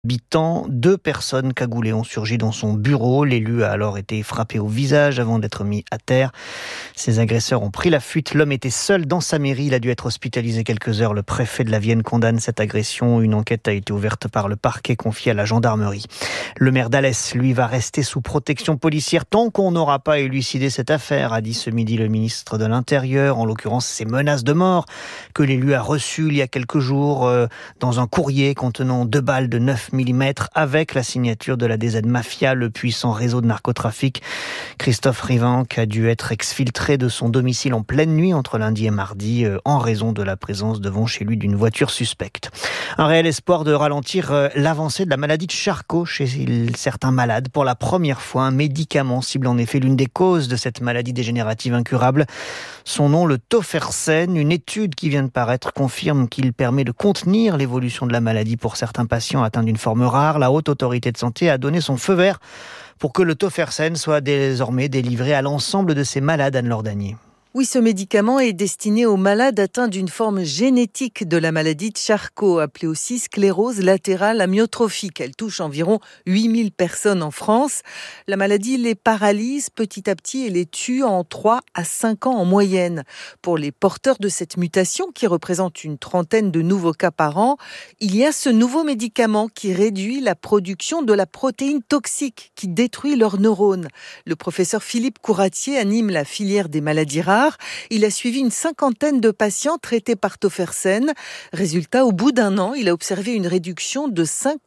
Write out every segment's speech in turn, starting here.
habitant, 2 personnes cagoulées ont surgi dans son bureau. L'élu a alors été frappé au visage avant d'être mis à terre. Ses agresseurs ont pris la fuite. L'homme était seul dans sa mairie. Il a dû être hospitalisé quelques heures. Le préfet de la Vienne condamne cette agression. Une enquête a été ouverte par le parquet confié à la gendarmerie. Le maire d'Alès, lui, va rester sous protection policière tant qu'on n'aura pas élucidé cette affaire, a dit ce midi le ministre de l'Intérieur. En l'occurrence, ces menaces de mort que l'élu a reçues il y a quelques jours dans un courrier contenant 2 balles de 9 mm avec la signature de la DZ Mafia, le puissant réseau de narcotrafic. Christophe Rivanc a dû être exfiltré de son domicile en pleine nuit entre lundi et mardi en raison de la présence devant chez lui d'une voiture suspecte. Un réel espoir de ralentir l'avancée de la maladie de Charcot chez certains malades. Pour la première fois, un médicament cible en effet l'une des causes de cette maladie dégénérative incurable. Son nom, le Tofersen. Une étude qui vient de paraître confirme qu'il permet de contenir l'évolution de la maladie pour certains patients atteints d'une forme rare. La Haute Autorité de Santé a donné son feu vert pour que le Tofersen soit désormais délivré à l'ensemble de ces malades, Anne-Laure Danier. Oui, ce médicament est destiné aux malades atteints d'une forme génétique de la maladie de Charcot, appelée aussi sclérose latérale amyotrophique. Elle touche environ 8000 personnes en France. La maladie les paralyse petit à petit et les tue en 3 à 5 ans en moyenne. Pour les porteurs de cette mutation, qui représente une trentaine de nouveaux cas par an, il y a ce nouveau médicament qui réduit la production de la protéine toxique qui détruit leurs neurones. Le professeur Philippe Couratier anime la filière des maladies rares. Il a suivi une 50aine de patients traités par Tofersen. Résultat, au bout d'1 an, il a observé une réduction de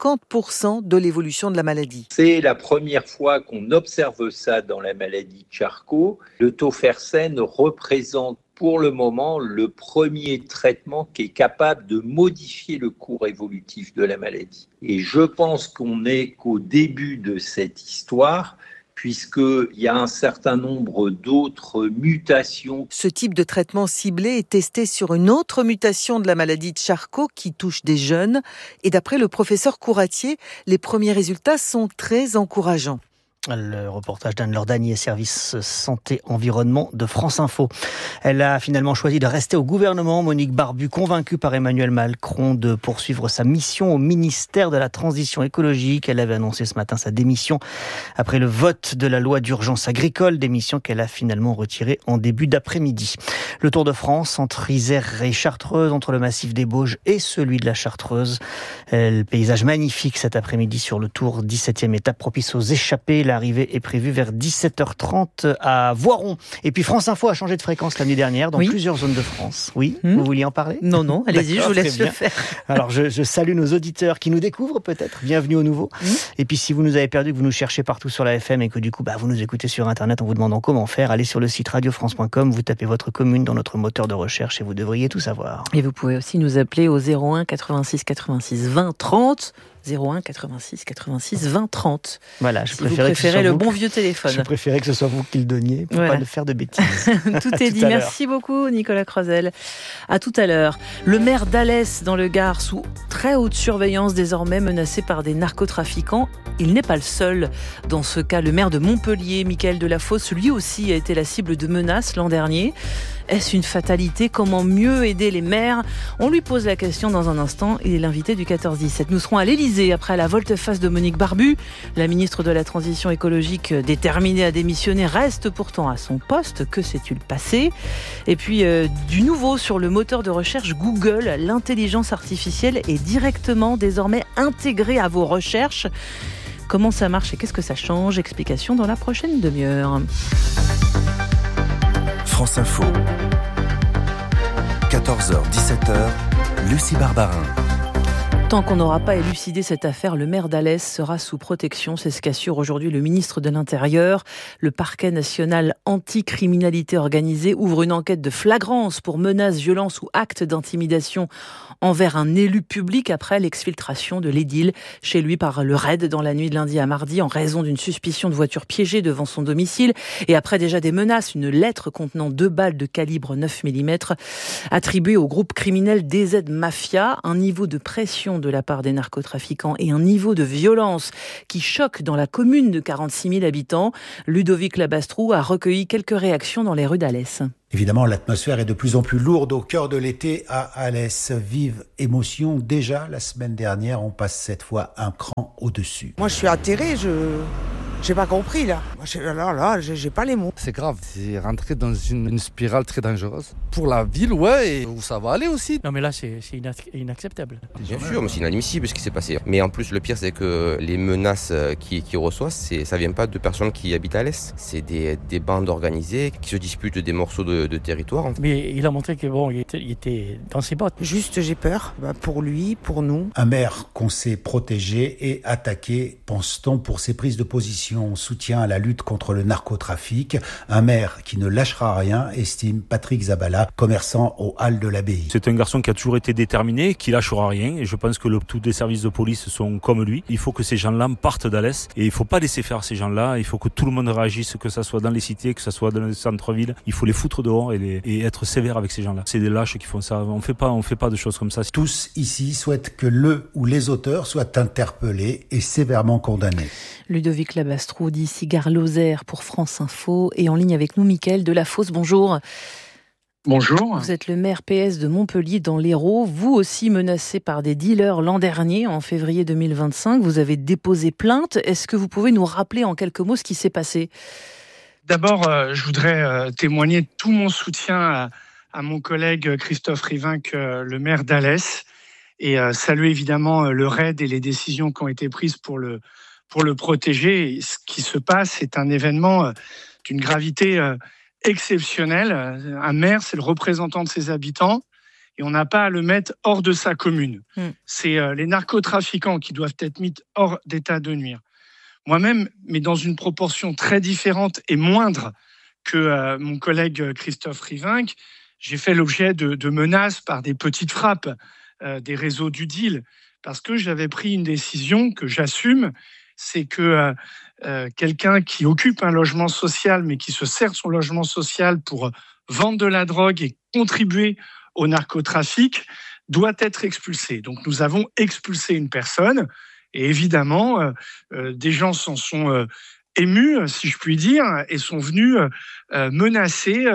50% de l'évolution de la maladie. C'est la première fois qu'on observe ça dans la maladie de Charcot. Le Tofersen représente pour le moment le premier traitement qui est capable de modifier le cours évolutif de la maladie. Et je pense qu'on n'est qu'au début de cette histoire, puisqu'il y a un certain nombre d'autres mutations. Ce type de traitement ciblé est testé sur une autre mutation de la maladie de Charcot qui touche des jeunes. Et d'après le professeur Couratier, les premiers résultats sont très encourageants. Le reportage d'Anne-Laure Danier, service santé-environnement de France Info. Elle a finalement choisi de rester au gouvernement. Monique Barbu, convaincue par Emmanuel Macron de poursuivre sa mission au ministère de la Transition écologique. Elle avait annoncé ce matin sa démission après le vote de la loi d'urgence agricole, démission qu'elle a finalement retirée en début d'après-midi. Le Tour de France entre Isère et Chartreuse, entre le massif des Bauges et celui de la Chartreuse. Le paysage magnifique cet après-midi sur le Tour, 17e étape propice aux échappées. L'arrivée est prévue vers 17h30 à Voiron. Et puis France Info a changé de fréquence l'année dernière dans plusieurs zones de France. Oui, vous vouliez en parler ? Non, allez-y, je vous laisse le faire. Alors je salue nos auditeurs qui nous découvrent peut-être. Bienvenue au nouveau. Et puis si vous nous avez perdu, que vous nous cherchez partout sur la FM et que du coup vous nous écoutez sur Internet en vous demandant comment faire, allez sur le site radiofrance.com, vous tapez votre commune dans notre moteur de recherche et vous devriez tout savoir. Et vous pouvez aussi nous appeler au 01 86 86 20 30. 01 86 86 20 30. Voilà, si vous préférez le bon vieux téléphone. Je préférais que ce soit vous qui le donniez pour pas le faire de bêtises. Tout est dit. Merci beaucoup Nicolas Croisel. À tout à l'heure. Le maire d'Alès dans le Gard sous très haute surveillance désormais, menacé par des narcotrafiquants. Il n'est pas le seul. Dans ce cas, le maire de Montpellier, Mickaël Delafosse, lui aussi a été la cible de menaces l'an dernier. Est-ce une fatalité ? Comment mieux aider les maires ? On lui pose la question dans un instant. Il est l'invité du 14-17. Nous serons à l'Élysée après la volte-face de Monique Barbu. La ministre de la Transition écologique, déterminée à démissionner, reste pourtant à son poste. Que s'est-il passé ? Et puis, du nouveau sur le moteur de recherche Google. L'intelligence artificielle est directement désormais intégrée à vos recherches. Comment ça marche et qu'est-ce que ça change ? Explication dans la prochaine demi-heure. France Info. 14h-17h, Lucie Barbarin. Tant qu'on n'aura pas élucidé cette affaire, le maire d'Alès sera sous protection. C'est ce qu'assure aujourd'hui le ministre de l'Intérieur. Le parquet national anti-criminalité organisée ouvre une enquête de flagrance pour menaces, violences ou actes d'intimidation envers un élu public après l'exfiltration de l'édile chez lui par le RAID dans la nuit de lundi à mardi en raison d'une suspicion de voiture piégée devant son domicile et après déjà des menaces, une lettre contenant 2 balles de calibre 9 mm attribuée au groupe criminel DZ Mafia, un niveau de pression de la part des narcotrafiquants et un niveau de violence qui choque dans la commune de 46 000 habitants. Ludovic Labastrou a recueilli quelques réactions dans les rues d'Alès. Évidemment, l'atmosphère est de plus en plus lourde au cœur de l'été à Alès. Vive émotion. Déjà, la semaine dernière, on passe cette fois un cran au-dessus. Moi, je suis atterré, j'ai pas compris, là. J'ai pas les mots. C'est grave, c'est rentrer dans une spirale très dangereuse. Pour la ville, ouais, et où ça va aller aussi. Non mais là, c'est inacceptable. Bien sûr, mais c'est inadmissible ce qui s'est passé. Mais en plus, le pire, c'est que les menaces qu'il reçoit, ça vient pas de personnes qui habitent à l'Est. C'est des bandes organisées qui se disputent des morceaux de territoire. Mais il a montré que il était dans ses bottes. Juste, j'ai peur, pour lui, pour nous. Un maire qu'on sait protégé et attaqué, pense-t-on, pour ses prises de position, soutien à la lutte contre le narcotrafic. Un maire qui ne lâchera rien, estime Patrick Zabala, commerçant aux Halles de l'Abbaye. C'est un garçon qui a toujours été déterminé, qui lâchera rien, et je pense que tous les services de police sont comme lui. Il faut que ces gens-là partent d'Alès, et il faut pas laisser faire ces gens-là. Il faut que tout le monde réagisse, que ça soit dans les cités, que ça soit dans le centre-ville. Il faut les foutre dehors et être sévère avec ces gens-là. C'est des lâches qui font ça. On fait pas de choses comme ça. Tous ici souhaitent que le ou les auteurs soient interpellés et sévèrement condamnés. Ludovic Labastrou d'ici Gare-Lozère pour France Info et en ligne avec nous Mickaël Delafosse. Bonjour. Bonjour. Vous êtes le maire PS de Montpellier dans l'Hérault. Vous aussi menacé par des dealers l'an dernier, en février 2025. Vous avez déposé plainte. Est-ce que vous pouvez nous rappeler en quelques mots ce qui s'est passé ? D'abord, je voudrais témoigner tout mon soutien à mon collègue Christophe Rivinc, le maire d'Alès, et saluer évidemment le raid et les décisions qui ont été prises pour le protéger. Et ce qui se passe est un événement d'une gravité exceptionnelle. Un maire, c'est le représentant de ses habitants et on n'a pas à le mettre hors de sa commune. C'est les narcotrafiquants qui doivent être mis hors d'état de nuire. Moi-même, mais dans une proportion très différente et moindre que mon collègue Christophe Rivinc, j'ai fait l'objet de menaces par des petites frappes des réseaux du deal parce que j'avais pris une décision que j'assume. C'est que quelqu'un qui occupe un logement social, mais qui se sert de son logement social pour vendre de la drogue et contribuer au narcotrafic, doit être expulsé. Donc nous avons expulsé une personne, et évidemment, des gens s'en sont émus, si je puis dire, et sont venus menacer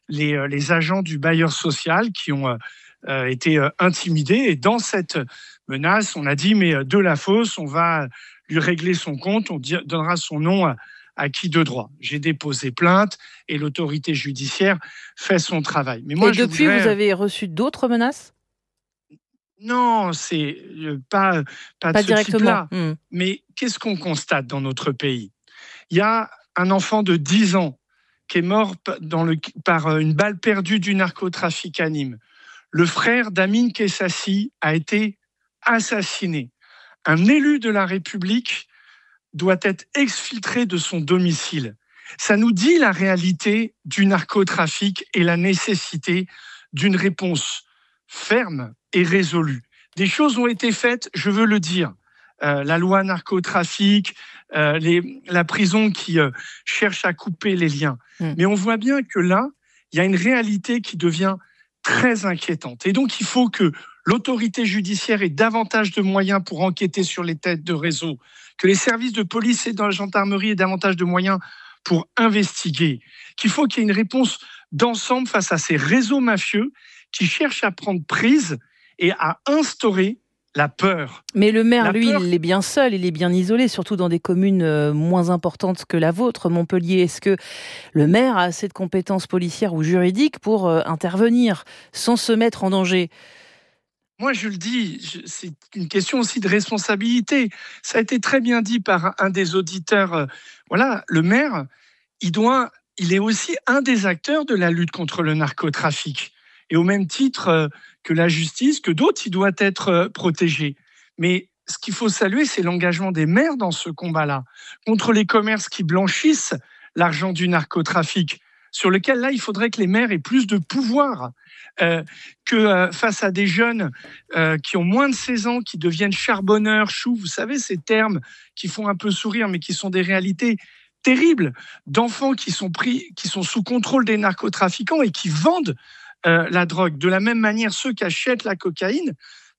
les agents du bailleur social qui ont été intimidés. Et dans cette menace, on a dit, mais Delafosse, on va lui régler son compte, on donnera son nom à qui de droit. J'ai déposé plainte et l'autorité judiciaire fait son travail. Mais moi, et depuis, vous avez reçu d'autres menaces ? Non, c'est pas de ce directement. type-là. Mais qu'est-ce qu'on constate dans notre pays ? Il y a un enfant de 10 ans qui est mort par une balle perdue du narcotrafic à Nîmes. Le frère d'Amine Kessassi a été assassiné. Un élu de la République doit être exfiltré de son domicile. Ça nous dit la réalité du narcotrafic et la nécessité d'une réponse ferme et résolue. Des choses ont été faites, je veux le dire. La loi narcotrafic, la prison qui cherche à couper les liens. Mais on voit bien que là, il y a une réalité qui devient très inquiétante. Et donc, il faut que l'autorité judiciaire ait davantage de moyens pour enquêter sur les têtes de réseau, que les services de police et de la gendarmerie aient davantage de moyens pour investiguer, qu'il faut qu'il y ait une réponse d'ensemble face à ces réseaux mafieux qui cherchent à prendre prise et à instaurer la peur. Mais le maire, lui, il est bien seul, il est bien isolé, surtout dans des communes moins importantes que la vôtre, Montpellier. Est-ce que le maire a assez de compétences policières ou juridiques pour intervenir sans se mettre en danger ? Moi, je le dis, c'est une question aussi de responsabilité. Ça a été très bien dit par un des auditeurs. Voilà, le maire, il est aussi un des acteurs de la lutte contre le narcotrafic. Et au même titre que la justice, que d'autres, il doit être protégé. Mais ce qu'il faut saluer, c'est l'engagement des maires dans ce combat-là, contre les commerces qui blanchissent l'argent du narcotrafic, sur lequel, là, il faudrait que les maires aient plus de pouvoir que face à des jeunes qui ont moins de 16 ans, qui deviennent charbonneurs, choux, vous savez, ces termes qui font un peu sourire, mais qui sont des réalités terribles, d'enfants qui sont sous contrôle des narcotrafiquants et qui vendent la drogue. De la même manière, ceux qui achètent la cocaïne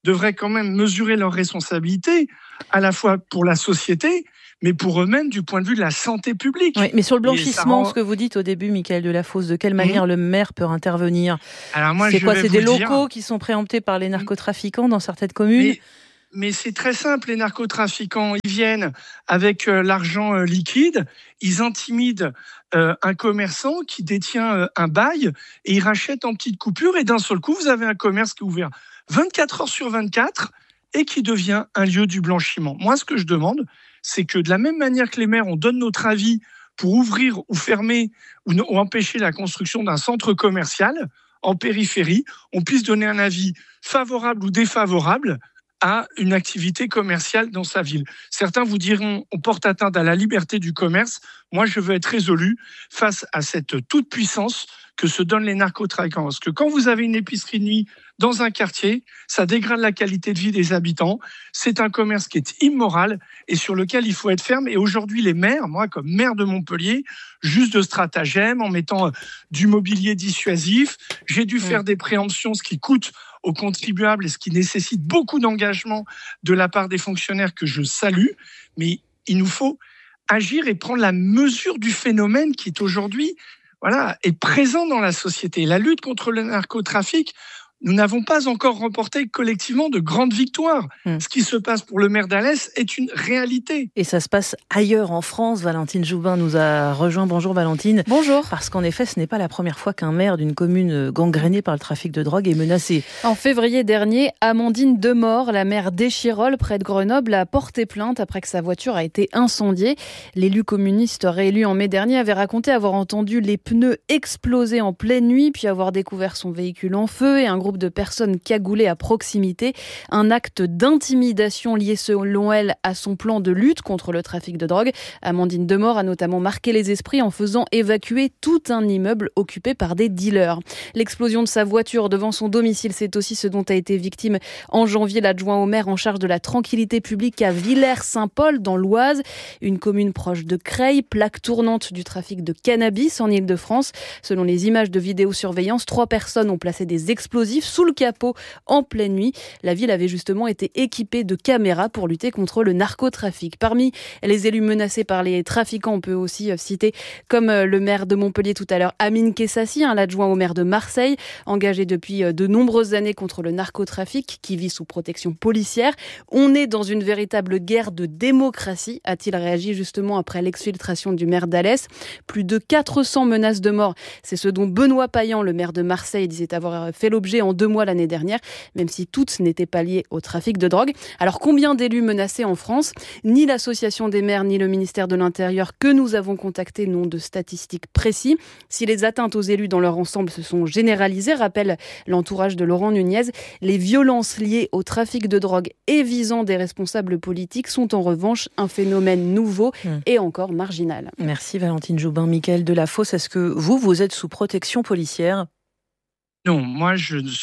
devraient quand même mesurer leurs responsabilités, à la fois pour la société, mais pour eux-mêmes du point de vue de la santé publique. Oui, mais sur le blanchissement, ce que vous dites au début, Mickaël Delafosse, de quelle manière le maire peut intervenir ? Alors moi, c'est quoi ? C'est des locaux qui sont préemptés par les narcotrafiquants dans certaines communes ? Mais c'est très simple, les narcotrafiquants, ils viennent avec l'argent liquide, ils intimident un commerçant qui détient un bail et ils rachètent en petites coupures et d'un seul coup, vous avez un commerce qui est ouvert 24 heures sur 24 et qui devient un lieu du blanchiment. Moi, ce que je demande, c'est que de la même manière que les maires, on donne notre avis pour ouvrir ou fermer ou empêcher la construction d'un centre commercial en périphérie, on puisse donner un avis favorable ou défavorable à une activité commerciale dans sa ville. Certains vous diront on porte atteinte à la liberté du commerce. Moi, je veux être résolu face à cette toute-puissance que se donnent les narcotrafiquants. Parce que quand vous avez une épicerie de nuit dans un quartier, ça dégrade la qualité de vie des habitants. C'est un commerce qui est immoral et sur lequel il faut être ferme. Et aujourd'hui, les maires, moi, comme maire de Montpellier, juste de stratagème, en mettant du mobilier dissuasif, j'ai dû faire des préemptions, ce qui coûte aux contribuables et ce qui nécessite beaucoup d'engagement de la part des fonctionnaires que je salue. Mais il nous faut agir et prendre la mesure du phénomène qui est aujourd'hui est présent dans la société. La lutte contre le narcotrafic, nous n'avons pas encore remporté collectivement de grandes victoires. Ce qui se passe pour le maire d'Alès est une réalité. Et ça se passe ailleurs en France. Valentine Joubin nous a rejoint. Bonjour Valentine. Bonjour. Parce qu'en effet, ce n'est pas la première fois qu'un maire d'une commune gangrénée par le trafic de drogue est menacé. En février dernier, Amandine Demort, la maire d'Échirolles, près de Grenoble, a porté plainte après que sa voiture a été incendiée. L'élu communiste réélu en mai dernier avait raconté avoir entendu les pneus exploser en pleine nuit, puis avoir découvert son véhicule en feu et un groupe de personnes cagoulées à proximité. Un acte d'intimidation lié selon elle à son plan de lutte contre le trafic de drogue. Amandine Demort a notamment marqué les esprits en faisant évacuer tout un immeuble occupé par des dealers. L'explosion de sa voiture devant son domicile, c'est aussi ce dont a été victime en janvier l'adjoint au maire en charge de la tranquillité publique à Villers-Saint-Paul dans l'Oise, une commune proche de Creil, plaque tournante du trafic de cannabis en Île-de-France. Selon les images de vidéosurveillance, 3 personnes ont placé des explosifs sous le capot en pleine nuit. La ville avait justement été équipée de caméras pour lutter contre le narcotrafic. Parmi les élus menacés par les trafiquants, on peut aussi citer, comme le maire de Montpellier tout à l'heure, Amine Kessassi, l'adjoint au maire de Marseille, engagé depuis de nombreuses années contre le narcotrafic, qui vit sous protection policière. On est dans une véritable guerre de démocratie, a-t-il réagi justement après l'exfiltration du maire d'Alès. Plus de 400 menaces de mort, c'est ce dont Benoît Payan, le maire de Marseille, disait avoir fait l'objet en 2 mois l'année dernière, même si toutes n'étaient pas liées au trafic de drogue. Alors combien d'élus menacés en France ? Ni l'association des maires ni le ministère de l'Intérieur que nous avons contacté n'ont de statistiques précises. Si les atteintes aux élus dans leur ensemble se sont généralisées, rappelle l'entourage de Laurent Nunez, les violences liées au trafic de drogue et visant des responsables politiques sont en revanche un phénomène nouveau et encore marginal. Merci Valentine Joubin. Mickaël Delafosse, est-ce que vous êtes sous protection policière ? Non, moi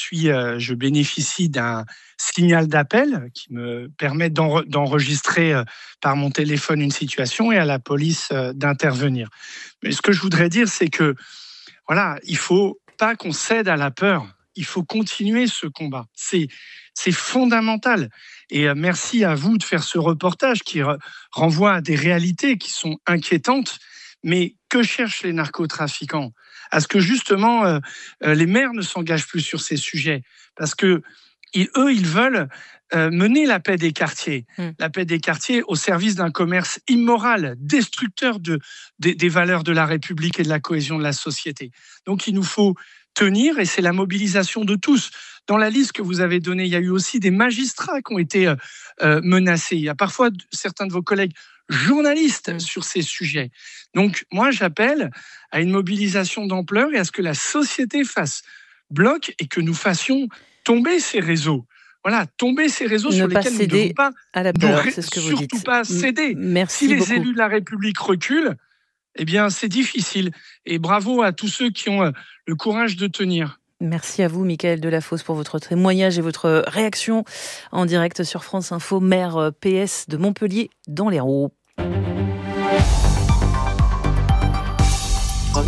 je bénéficie d'un signal d'appel qui me permet d'enregistrer par mon téléphone une situation et à la police d'intervenir. Mais ce que je voudrais dire, c'est que il faut pas qu'on cède à la peur. Il faut continuer ce combat. C'est fondamental. Et merci à vous de faire ce reportage qui renvoie à des réalités qui sont inquiétantes. Mais que cherchent les narcotrafiquants ? À ce que justement les maires ne s'engagent plus sur ces sujets, parce que ils veulent mener la paix des quartiers, la paix des quartiers au service d'un commerce immoral, destructeur des valeurs de la République et de la cohésion de la société. Donc il nous faut tenir, et c'est la mobilisation de tous. Dans la liste que vous avez donnée, il y a eu aussi des magistrats qui ont été menacés. Il y a parfois certains de vos collègues journalistes sur ces sujets. Donc, moi, j'appelle à une mobilisation d'ampleur et à ce que la société fasse bloc et que nous fassions tomber ces réseaux. Tomber ces réseaux sur lesquels nous ne devons pas à la peur, c'est ce que vous dites. Surtout pas céder. Merci si les beaucoup. élus de la République reculent, eh bien, c'est difficile. Et bravo à tous ceux qui ont le courage de tenir. Merci à vous, Mickaël Delafosse, pour votre témoignage et votre réaction en direct sur France Info, maire PS de Montpellier dans l'Hérault. Revenons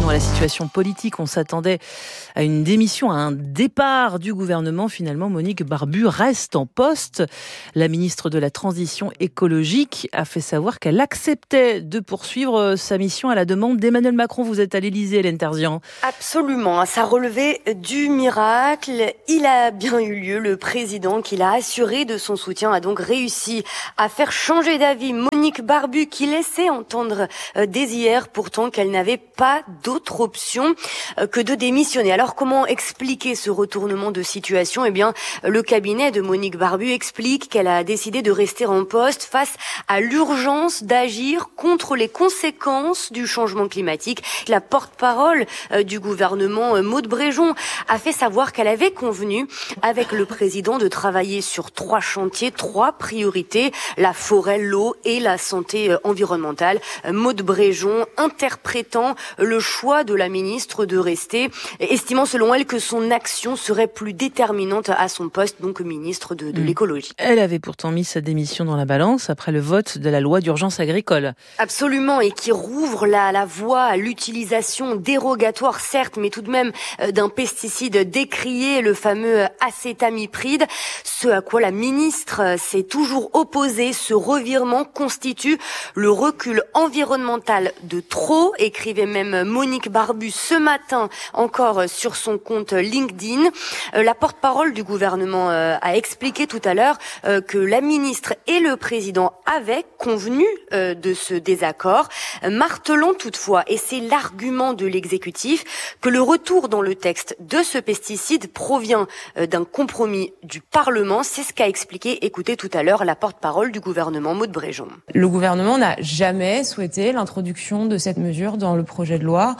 à la situation politique. On s'attendait à une démission, à un départ du gouvernement. Finalement, Monique Barbu reste en poste. La ministre de la Transition écologique a fait savoir qu'elle acceptait de poursuivre sa mission à la demande d'Emmanuel Macron. Vous êtes à l'Élysée, Hélène Terzian. Absolument, ça relevait du miracle. Il a bien eu lieu. Le président qui l'a assuré de son soutien a donc réussi à faire changer d'avis Monique Barbu, qui laissait entendre dès hier pourtant qu'elle n'avait pas d'autre option que de démissionner. Alors comment expliquer ce retournement de situation ? Eh bien, le cabinet de Monique Barbu explique qu'elle a décidé de rester en poste face à l'urgence d'agir contre les conséquences du changement climatique. La porte-parole du gouvernement, Maud Bréjon, a fait savoir qu'elle avait convenu avec le président de travailler sur 3 chantiers, 3 priorités, la forêt, l'eau et la santé environnementale. Maud Bréjon interprétant le choix de la ministre de rester, estimant selon elle que son action serait plus déterminante à son poste, donc ministre de l'écologie. Elle avait pourtant mis sa démission dans la balance après le vote de la loi d'urgence agricole. Absolument, et qui rouvre la voie à l'utilisation dérogatoire, certes, mais tout de même d'un pesticide décrié, le fameux acétamipride, ce à quoi la ministre s'est toujours opposée. Ce revirement constitue le recul environnemental de trop, écrivait même Monique Barbu ce matin encore sur son compte LinkedIn. La porte-parole du gouvernement a expliqué tout à l'heure que la ministre et le président avaient convenu de ce désaccord, martelant toutefois, et c'est l'argument de l'exécutif, que le retour dans le texte de ce pesticide provient d'un compromis du Parlement. C'est ce qu'a expliqué, écoutez tout à l'heure, la porte-parole du gouvernement, Maud Bréjon. Le gouvernement n'a jamais souhaité l'introduction de cette mesure dans le projet de loi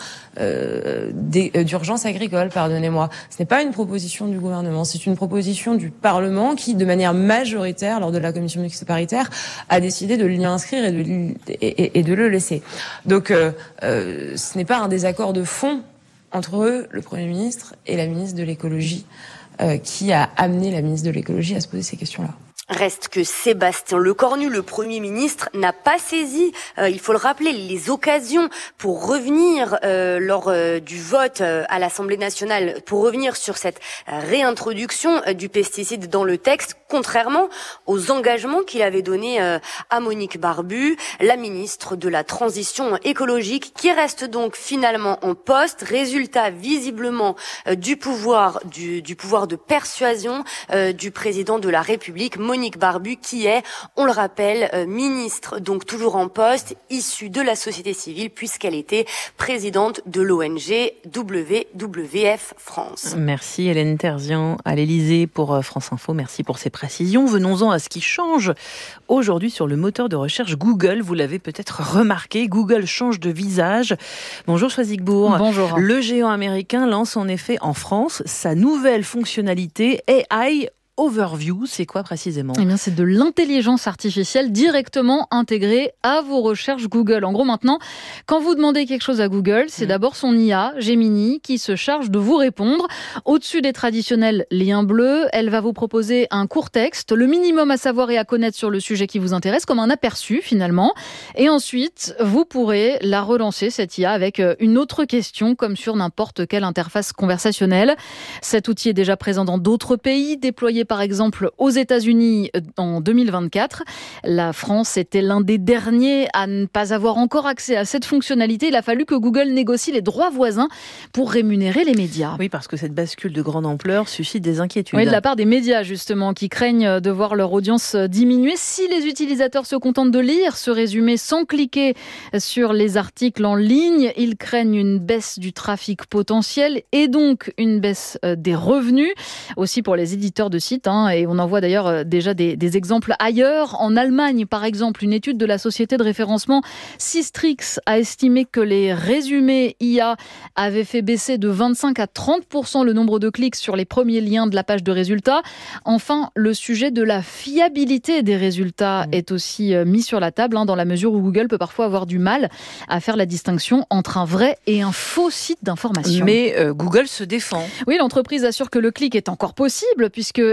d'urgence agricole, pardonnez-moi. Ce n'est pas une proposition du gouvernement, c'est une proposition du Parlement qui, de manière majoritaire, lors de la commission mixte paritaire, a décidé de l'y inscrire et de le laisser. Donc, ce n'est pas un désaccord de fond entre le Premier ministre et la ministre de l'écologie qui a amené la ministre de l'écologie à se poser ces questions-là. Reste que Sébastien Lecornu, le Premier ministre, n'a pas saisi, il faut le rappeler, les occasions pour revenir lors du vote à l'Assemblée nationale, pour revenir sur cette réintroduction du pesticide dans le texte, contrairement aux engagements qu'il avait donnés à Monique Barbu, la ministre de la Transition écologique, qui reste donc finalement en poste. Résultat visiblement du pouvoir de persuasion du président de la République, Monique Barbu, qui est, on le rappelle, ministre, donc toujours en poste, issue de la société civile, puisqu'elle était présidente de l'ONG WWF France. Merci Hélène Terzian à l'Élysée pour France Info. Merci pour ces précisions. Venons-en à ce qui change aujourd'hui sur le moteur de recherche Google. Vous l'avez peut-être remarqué, Google change de visage. Bonjour Choisigbourg. Bonjour. Le géant américain lance en effet en France sa nouvelle fonctionnalité AI Overview. C'est quoi précisément ? Eh bien, c'est de l'intelligence artificielle directement intégrée à vos recherches Google. En gros, maintenant, quand vous demandez quelque chose à Google, c'est d'abord son IA, Gemini, qui se charge de vous répondre. Au-dessus des traditionnels liens bleus, elle va vous proposer un court texte, le minimum à savoir et à connaître sur le sujet qui vous intéresse, comme un aperçu finalement. Et ensuite, vous pourrez la relancer, cette IA, avec une autre question, comme sur n'importe quelle interface conversationnelle. Cet outil est déjà présent dans d'autres pays, déployé par exemple aux États-Unis en 2024. La France était l'un des derniers à ne pas avoir encore accès à cette fonctionnalité. Il a fallu que Google négocie les droits voisins pour rémunérer les médias. Oui, parce que cette bascule de grande ampleur suscite des inquiétudes. Oui, de la part des médias justement, qui craignent de voir leur audience diminuer si les utilisateurs se contentent de lire ce résumé sans cliquer sur les articles en ligne. Ils craignent une baisse du trafic potentiel et donc une baisse des revenus, aussi pour les éditeurs de sites. Et on en voit d'ailleurs déjà des exemples ailleurs. En Allemagne, par exemple, une étude de la société de référencement Sistrix a estimé que les résumés IA avaient fait baisser de 25 à 30% le nombre de clics sur les premiers liens de la page de résultats. Enfin, le sujet de la fiabilité des résultats est aussi mis sur la table, dans la mesure où Google peut parfois avoir du mal à faire la distinction entre un vrai et un faux site d'information. Mais Google se défend. Oui, l'entreprise assure que le clic est encore possible, puisque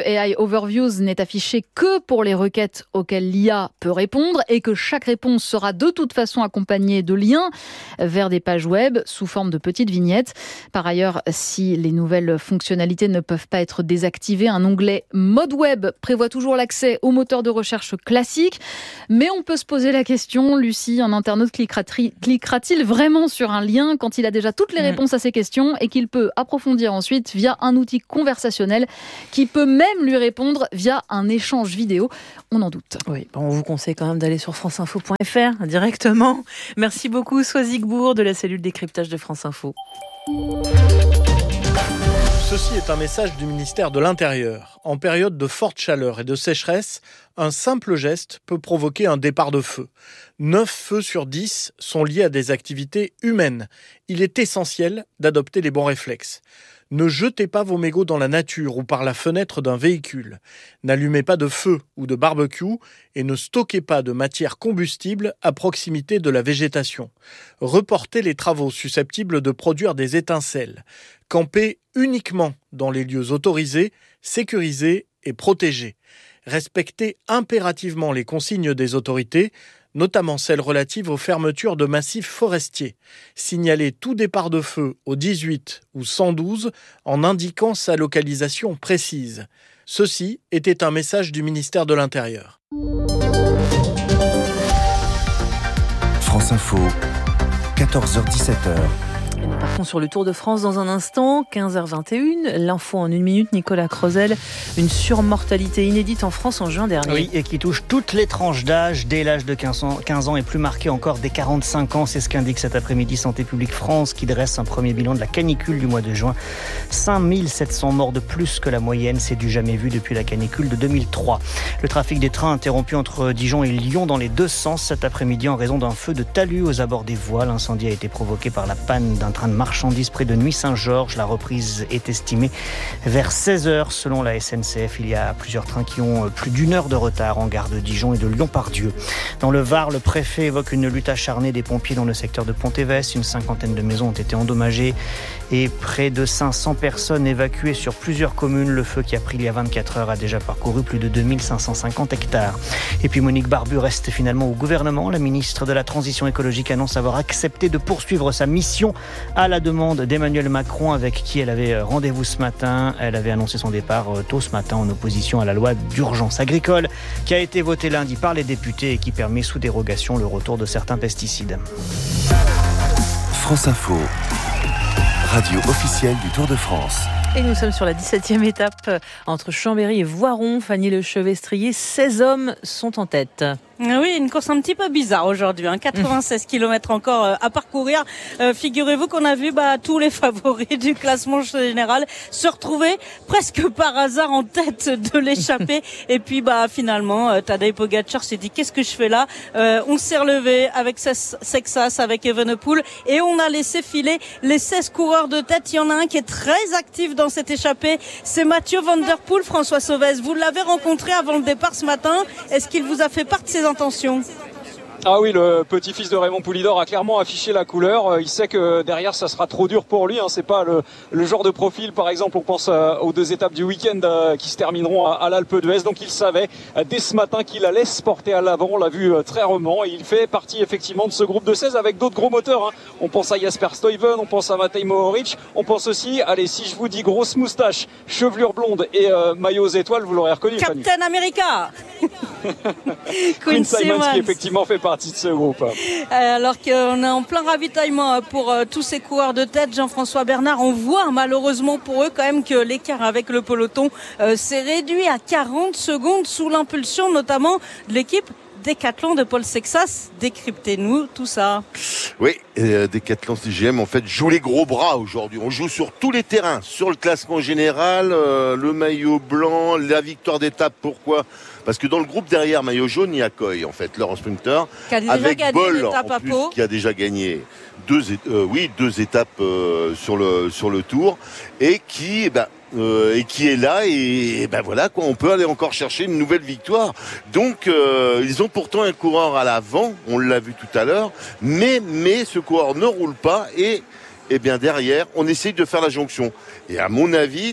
AI Overviews n'est affiché que pour les requêtes auxquelles l'IA peut répondre et que chaque réponse sera de toute façon accompagnée de liens vers des pages web sous forme de petites vignettes. Par ailleurs, si les nouvelles fonctionnalités ne peuvent pas être désactivées, un onglet mode web prévoit toujours l'accès au moteur de recherche classique. Mais on peut se poser la question, Lucie, un internaute cliquera-t-il vraiment sur un lien quand il a déjà toutes les réponses à ses questions et qu'il peut approfondir ensuite via un outil conversationnel qui peut même lui répondre via un échange vidéo? On en doute. Oui, on vous conseille quand même d'aller sur franceinfo.fr directement. Merci beaucoup, Soisy Gbourg de la cellule décryptage de France Info. Ceci est un message du ministère de l'Intérieur. En période de forte chaleur et de sécheresse, un simple geste peut provoquer un départ de feu. 9 feux sur 10 sont liés à des activités humaines. Il est essentiel d'adopter les bons réflexes. Ne jetez pas vos mégots dans la nature ou par la fenêtre d'un véhicule. N'allumez pas de feu ou de barbecue et ne stockez pas de matière combustible à proximité de la végétation. Reportez les travaux susceptibles de produire des étincelles. Campez uniquement dans les lieux autorisés, sécurisés et protégés. Respectez impérativement les consignes des autorités, notamment celles relatives aux fermetures de massifs forestiers. Signalez tout départ de feu au 18 ou 112 en indiquant sa localisation précise. Ceci était un message du ministère de l'Intérieur. France Info, 14h-17h. Et nous partons sur le Tour de France dans un instant, 15h21. L'info en 1 minute, Nicolas Crozel. Une surmortalité inédite en France en juin dernier. Oui, et qui touche toutes les tranches d'âge, dès l'âge de 15 ans et plus marqué encore dès 45 ans. C'est ce qu'indique cet après-midi Santé publique France qui dresse un premier bilan de la canicule du mois de juin. 5700 morts de plus que la moyenne, c'est du jamais vu depuis la canicule de 2003. Le trafic des trains interrompu entre Dijon et Lyon dans les deux sens cet après-midi en raison d'un feu de talus aux abords des voies. L'incendie a été provoqué par la panne d'un train de marchandises près de Nuit-Saint-Georges. La reprise est estimée vers 16h selon la SNCF. Il y a plusieurs trains qui ont plus d'1 heure de retard en gare de Dijon et de Lyon-Pardieu. Dans le Var, le préfet évoque une lutte acharnée des pompiers dans le secteur de Pont-Évès. Une 50aine de maisons ont été endommagées et près de 500 personnes évacuées sur plusieurs communes. Le feu qui a pris il y a 24 heures a déjà parcouru plus de 2550 hectares. Et puis Monique Barbu reste finalement au gouvernement. La ministre de la Transition écologique annonce avoir accepté de poursuivre sa mission à la demande d'Emmanuel Macron, avec qui elle avait rendez-vous ce matin. Elle avait annoncé son départ tôt ce matin en opposition à la loi d'urgence agricole qui a été votée lundi par les députés et qui permet sous dérogation le retour de certains pesticides. France Info, radio officielle du Tour de France. Et nous sommes sur la 17e étape entre Chambéry et Voiron. Fanny Lechevestrier, 16 hommes sont en tête. Oui, une course un petit peu bizarre aujourd'hui, 96 km encore à parcourir. Figurez-vous qu'on a vu tous les favoris du classement général se retrouver presque par hasard en tête de l'échappée. Et puis finalement, Tadej Pogačar s'est dit qu'est-ce que je fais là. On s'est relevé avec Sexas, avec Evenepoel et on a laissé filer les 16 coureurs de tête. Il y en a un qui est très actif dans cette échappée, c'est Mathieu Van Der Poel. François Sauvez, vous l'avez rencontré avant le départ ce matin. Est-ce qu'il vous a fait part de ses intentions? Ah oui, le petit-fils de Raymond Poulidor a clairement affiché la couleur. Il sait que derrière, ça sera trop dur pour lui. C'est pas le genre de profil, par exemple, on pense aux 2 étapes du week-end qui se termineront à l'Alpe d'Huez. Donc il savait dès ce matin qu'il allait se porter à l'avant. On l'a vu très rarement. Et il fait partie effectivement de ce groupe de 16 avec d'autres gros moteurs. On pense à Jasper Stuyven, on pense à Matej Mohoric. On pense aussi, allez, si je vous dis grosse moustache, chevelure blonde et maillot aux étoiles, vous l'aurez reconnu. Captain America. Quinn Simmons qui effectivement fait partie de ce groupe. Alors qu'on est en plein ravitaillement pour tous ces coureurs de tête, Jean-François Bernard, on voit malheureusement pour eux quand même que l'écart avec le peloton s'est réduit à 40 secondes sous l'impulsion notamment de l'équipe Décathlon de Paul Sexas. Décryptez-nous tout ça. Oui, Décathlon CGM en fait joue les gros bras aujourd'hui. On joue sur tous les terrains, sur le classement général, le maillot blanc, la victoire d'étape. Pourquoi ? Parce que dans le groupe derrière maillot jaune, il y a Coy en fait, leur sprinter, avec Boll en plus qui a déjà gagné deux étapes sur le Tour et qui est là et voilà quoi, on peut aller encore chercher une nouvelle victoire. Donc ils ont pourtant un coureur à l'avant, on l'a vu tout à l'heure, mais ce coureur ne roule pas et et bien derrière, on essaye de faire la jonction. Et à mon avis,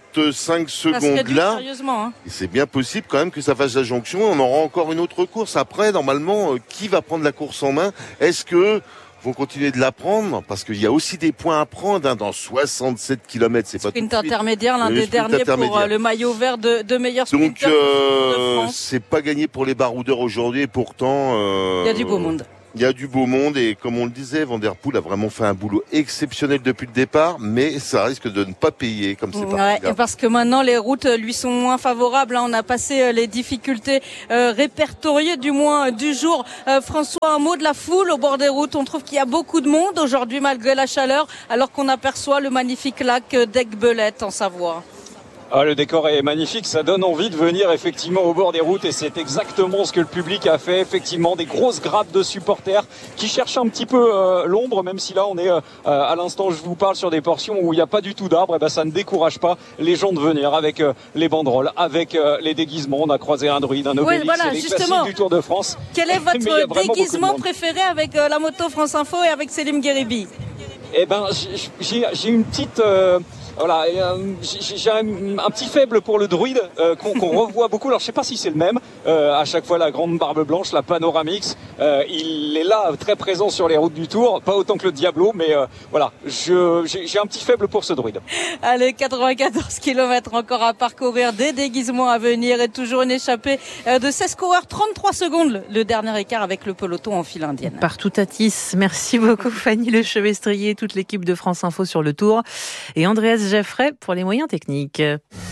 35 secondes là, sérieusement, hein. c'est bien possible quand même que ça fasse la jonction. On aura encore une autre course. Après, normalement, qui va prendre la course en main? Est-ce que vont continuer de la prendre? Parce qu'il y a aussi des points à prendre dans 67 km. C'est pas sprint intermédiaire, l'un des derniers pour le maillot vert de meilleur sprinter de France. C'est pas gagné pour les baroudeurs aujourd'hui et pourtant... il y a du beau monde. Il y a du beau monde et comme on le disait, Van Der Poel a vraiment fait un boulot exceptionnel depuis le départ, mais ça risque de ne pas payer comme c'est parti. Ouais, parce que maintenant les routes lui sont moins favorables. On a passé les difficultés répertoriées du moins du jour. François, un mot de la foule au bord des routes. On trouve qu'il y a beaucoup de monde aujourd'hui malgré la chaleur, alors qu'on aperçoit le magnifique lac d'Aiguebelette en Savoie. Ah, le décor est magnifique, ça donne envie de venir effectivement au bord des routes et c'est exactement ce que le public a fait. Effectivement, des grosses grappes de supporters qui cherchent un petit peu l'ombre, même si là on est à l'instant je vous parle sur des portions où il n'y a pas du tout d'arbres, et ben ça ne décourage pas les gens de venir avec les banderoles, avec les déguisements. On a croisé un druide, un obélix, voilà, les classiques du Tour de France. Quel est votre déguisement préféré avec la moto France Info et avec Selim Gueribi? Eh ben, j'ai une petite... Voilà, j'ai un petit faible pour le druide qu'on revoit beaucoup. Alors je sais pas si c'est le même. À chaque fois la grande barbe blanche, la Panoramix, il est là très présent sur les routes du Tour, pas autant que le Diablo, mais voilà, j'ai un petit faible pour ce druide. Allez, 94 km encore à parcourir, des déguisements à venir et toujours une échappée de 16 coureurs, 33 secondes, le dernier écart avec le peloton en file indienne. Partout à Tis. Merci beaucoup Fanny Lechevestrier, toute l'équipe de France Info sur le Tour et Andreas Geffray pour les moyens techniques.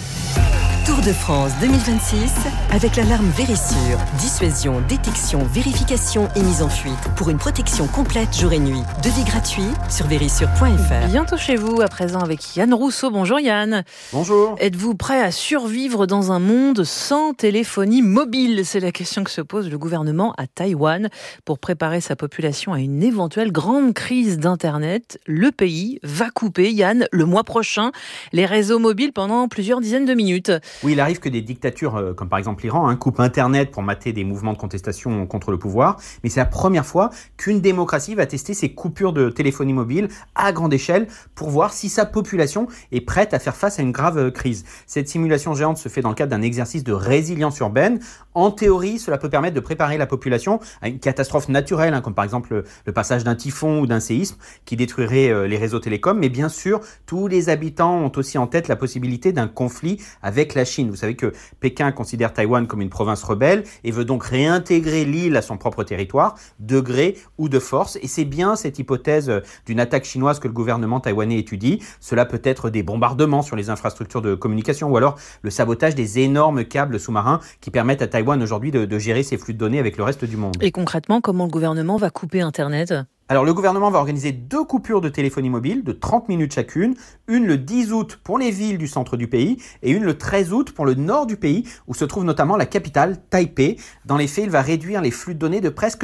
Tour de France 2026 avec l'alarme Vérissure. Dissuasion, détection, vérification et mise en fuite pour une protection complète jour et nuit. Devis gratuit sur vérissure.fr. Bientôt chez vous, à présent avec Yann Rousseau. Bonjour Yann. Bonjour. Êtes-vous prêt à survivre dans un monde sans téléphonie mobile? C'est la question que se pose le gouvernement à Taïwan pour préparer sa population à une éventuelle grande crise d'Internet. Le pays va couper, Yann, le mois prochain, les réseaux mobiles pendant plusieurs dizaines de minutes. Oui, il arrive que des dictatures, comme par exemple l'Iran, coupent Internet pour mater des mouvements de contestation contre le pouvoir. Mais c'est la première fois qu'une démocratie va tester ces coupures de téléphonie mobile à grande échelle pour voir si sa population est prête à faire face à une grave crise. Cette simulation géante se fait dans le cadre d'un exercice de résilience urbaine. En théorie, cela peut permettre de préparer la population à une catastrophe naturelle, comme par exemple le passage d'un typhon ou d'un séisme qui détruirait les réseaux télécoms. Mais bien sûr, tous les habitants ont aussi en tête la possibilité d'un conflit avec la Chine. Vous savez que Pékin considère Taïwan comme une province rebelle et veut donc réintégrer l'île à son propre territoire, de gré ou de force. Et c'est bien cette hypothèse d'une attaque chinoise que le gouvernement taïwanais étudie. Cela peut être des bombardements sur les infrastructures de communication ou alors le sabotage des énormes câbles sous-marins qui permettent à Taïwan aujourd'hui de gérer ses flux de données avec le reste du monde. Et concrètement, comment le gouvernement va couper Internet ? Alors le gouvernement va organiser 2 coupures de téléphonie mobile de 30 minutes chacune, une le 10 août pour les villes du centre du pays et une le 13 août pour le nord du pays où se trouve notamment la capitale, Taipei. Dans les faits, il va réduire les flux de données de presque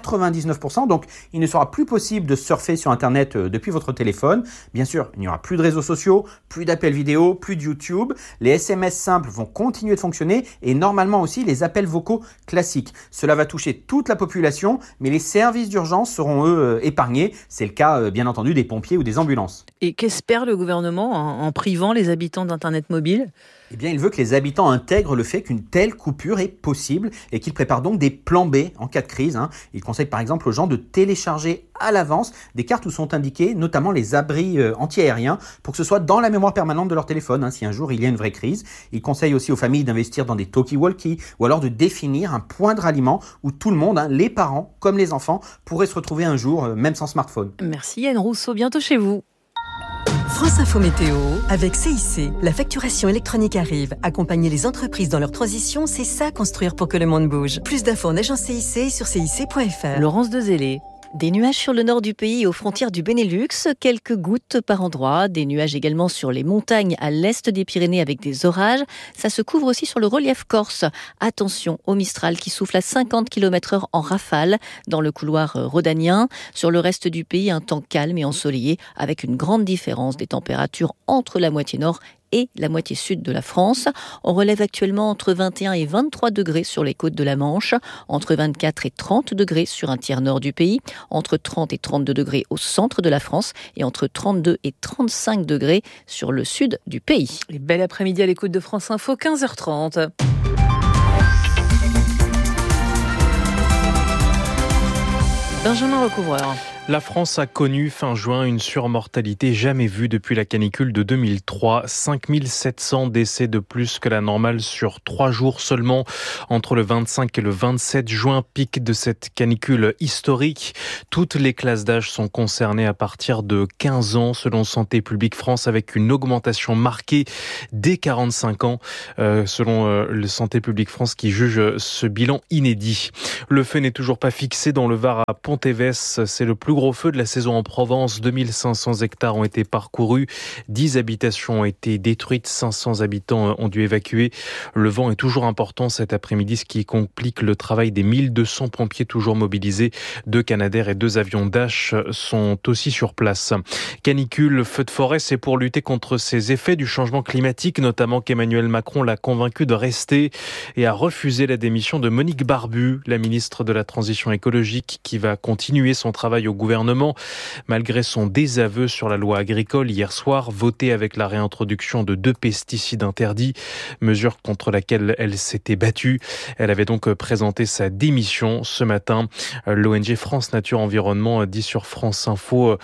99%, donc il ne sera plus possible de surfer sur Internet depuis votre téléphone. Bien sûr, il n'y aura plus de réseaux sociaux, plus d'appels vidéo, plus de YouTube. Les SMS simples vont continuer de fonctionner et normalement aussi les appels vocaux classiques. Cela va toucher toute la population, mais les services d'urgence seront eux épargnés. C'est le cas, bien entendu, des pompiers ou des ambulances. Et qu'espère le gouvernement en privant les habitants d'Internet mobile ? Eh bien, il veut que les habitants intègrent le fait qu'une telle coupure est possible et qu'ils préparent donc des plans B en cas de crise. Il conseille par exemple aux gens de télécharger à l'avance des cartes où sont indiqués notamment les abris anti-aériens pour que ce soit dans la mémoire permanente de leur téléphone si un jour il y a une vraie crise. Il conseille aussi aux familles d'investir dans des talkie-walkie ou alors de définir un point de ralliement où tout le monde, les parents comme les enfants, pourraient se retrouver un jour, même sans smartphone. Merci Yann Rousseau, bientôt chez vous. France Info Météo, avec CIC. La facturation électronique arrive. Accompagner les entreprises dans leur transition, c'est ça construire pour que le monde bouge. Plus d'infos en agence CIC sur cic.fr. Laurence Dezellé. Des nuages sur le nord du pays et aux frontières du Benelux, quelques gouttes par endroit, des nuages également sur les montagnes à l'est des Pyrénées avec des orages. Ça se couvre aussi sur le relief corse. Attention au Mistral qui souffle à 50 km/h en rafale dans le couloir rhodanien. Sur le reste du pays, un temps calme et ensoleillé avec une grande différence des températures entre la moitié nord et la moitié sud de la France. On relève actuellement entre 21 et 23 degrés sur les côtes de la Manche, entre 24 et 30 degrés sur un tiers nord du pays, entre 30 et 32 degrés au centre de la France et entre 32 et 35 degrés sur le sud du pays. Et bel après-midi à l'écoute de France Info, 15h30. Benjamin Recouvreur. La France a connu fin juin une surmortalité jamais vue depuis la canicule de 2003. 5700 décès de plus que la normale sur 3 jours seulement entre le 25 et le 27 juin, pic de cette canicule historique. Toutes les classes d'âge sont concernées à partir de 15 ans selon Santé publique France, avec une augmentation marquée dès 45 ans selon le Santé publique France qui juge ce bilan inédit. Le feu n'est toujours pas fixé dans le Var à Pont-Évès. C'est le plus gros feu de la saison en Provence. 2500 hectares ont été parcourus. 10 habitations ont été détruites. 500 habitants ont dû évacuer. Le vent est toujours important cet après-midi, ce qui complique le travail des 1200 pompiers toujours mobilisés. 2 Canadair et 2 avions Dash sont aussi sur place. Canicule, feu de forêt, c'est pour lutter contre ces effets du changement climatique, notamment qu'Emmanuel Macron l'a convaincu de rester et a refusé la démission de Monique Barbu, la ministre de la Transition écologique, qui va continuer son travail au gouvernement, malgré son désaveu sur la loi agricole hier soir, votée avec la réintroduction de 2 pesticides interdits, mesure contre laquelle elle s'était battue. Elle avait donc présenté sa démission ce matin. L'ONG France Nature Environnement dit sur France Info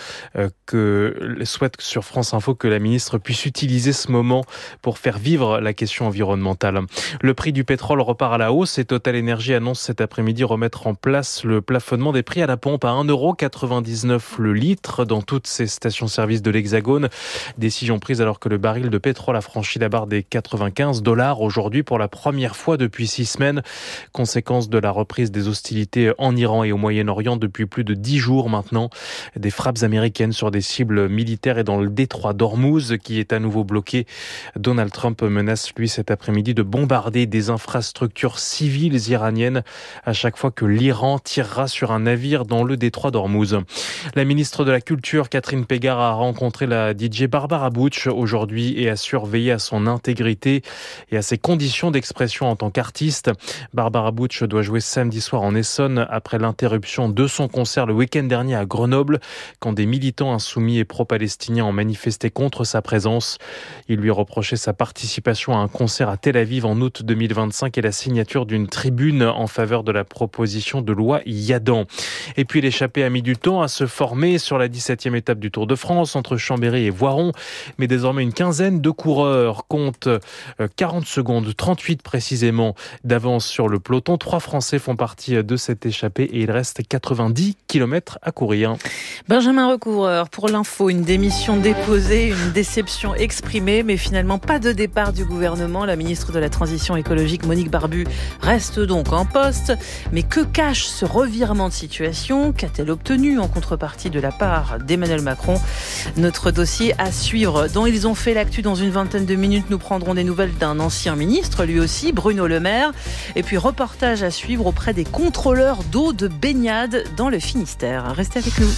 souhaite sur France Info que la ministre puisse utiliser ce moment pour faire vivre la question environnementale. Le prix du pétrole repart à la hausse et Total Energy annonce cet après-midi remettre en place le plafonnement des prix à la pompe à 1,99 € le litre dans toutes ces stations-service de l'Hexagone. Décision prise alors que le baril de pétrole a franchi la barre des $95 aujourd'hui pour la première fois depuis 6 semaines. Conséquence de la reprise des hostilités en Iran et au Moyen-Orient depuis plus de 10 jours maintenant. Des frappes américaines sur des cibles militaires et dans le détroit d'Ormuz qui est à nouveau bloqué. Donald Trump menace lui cet après-midi de bombarder des infrastructures civiles iraniennes à chaque fois que l'Iran tirera sur un navire dans le détroit d'Ormuz. La ministre de la Culture, Catherine Pégard, a rencontré la DJ Barbara Butch aujourd'hui et a surveillé à son intégrité et à ses conditions d'expression en tant qu'artiste. Barbara Butch doit jouer samedi soir en Essonne après l'interruption de son concert le week-end dernier à Grenoble quand des militants insoumis et pro-palestiniens ont manifesté contre sa présence. Ils lui reprochaient sa participation à un concert à Tel Aviv en août 2025 et la signature d'une tribune en faveur de la proposition de loi Yadan. Et puis l'échappée a mis du temps à se former sur la 17e étape du Tour de France entre Chambéry et Voiron. Mais désormais une quinzaine de coureurs comptent 40 secondes, 38 précisément, d'avance sur le peloton. 3 Français font partie de cette échappée et il reste 90 km à courir. Benjamin Recouvreur, pour l'info, une démission déposée, une déception exprimée, mais finalement pas de départ du gouvernement. La ministre de la Transition écologique, Monique Barbu, reste donc en poste. Mais que cache ce revirement de situation ? Qu'a-t-elle obtenu en contrepartie de la part d'Emmanuel Macron ? Notre dossier à suivre. Dont ils ont fait l'actu dans une vingtaine de minutes. Nous prendrons des nouvelles d'un ancien ministre, lui aussi, Bruno Le Maire. Et puis reportage à suivre auprès des contrôleurs d'eau de baignade dans le Finistère. Restez avec nous.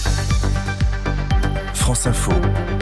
France Info.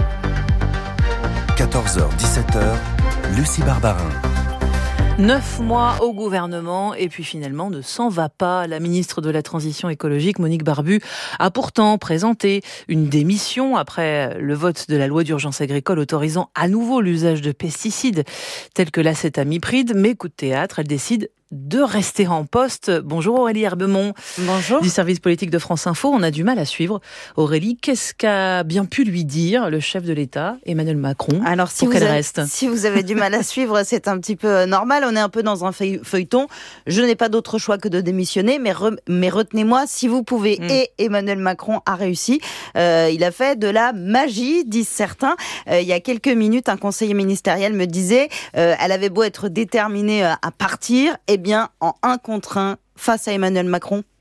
14h, 17h, Lucie Barbarin. 9 mois au gouvernement et puis finalement ne s'en va pas. La ministre de la Transition écologique, Monique Barbu, a pourtant présenté une démission après le vote de la loi d'urgence agricole autorisant à nouveau l'usage de pesticides tels que l'acétamipride. Mais coup de théâtre, elle décide de rester en poste. Bonjour Aurélie Herbemont. Bonjour. Du service politique de France Info. On a du mal à suivre. Aurélie, qu'est-ce qu'a bien pu lui dire le chef de l'État, Emmanuel Macron, Alors, pour qu'elle reste ? Si vous avez du mal à suivre, c'est un petit peu normal. On est un peu dans un feuilleton. Je n'ai pas d'autre choix que de démissionner, mais retenez-moi, si vous pouvez. Et Emmanuel Macron a réussi. Il a fait de la magie, disent certains. Il y a quelques minutes, un conseiller ministériel me disait, elle avait beau être déterminée à partir, eh bien, en 1 contre 1, face à Emmanuel Macron,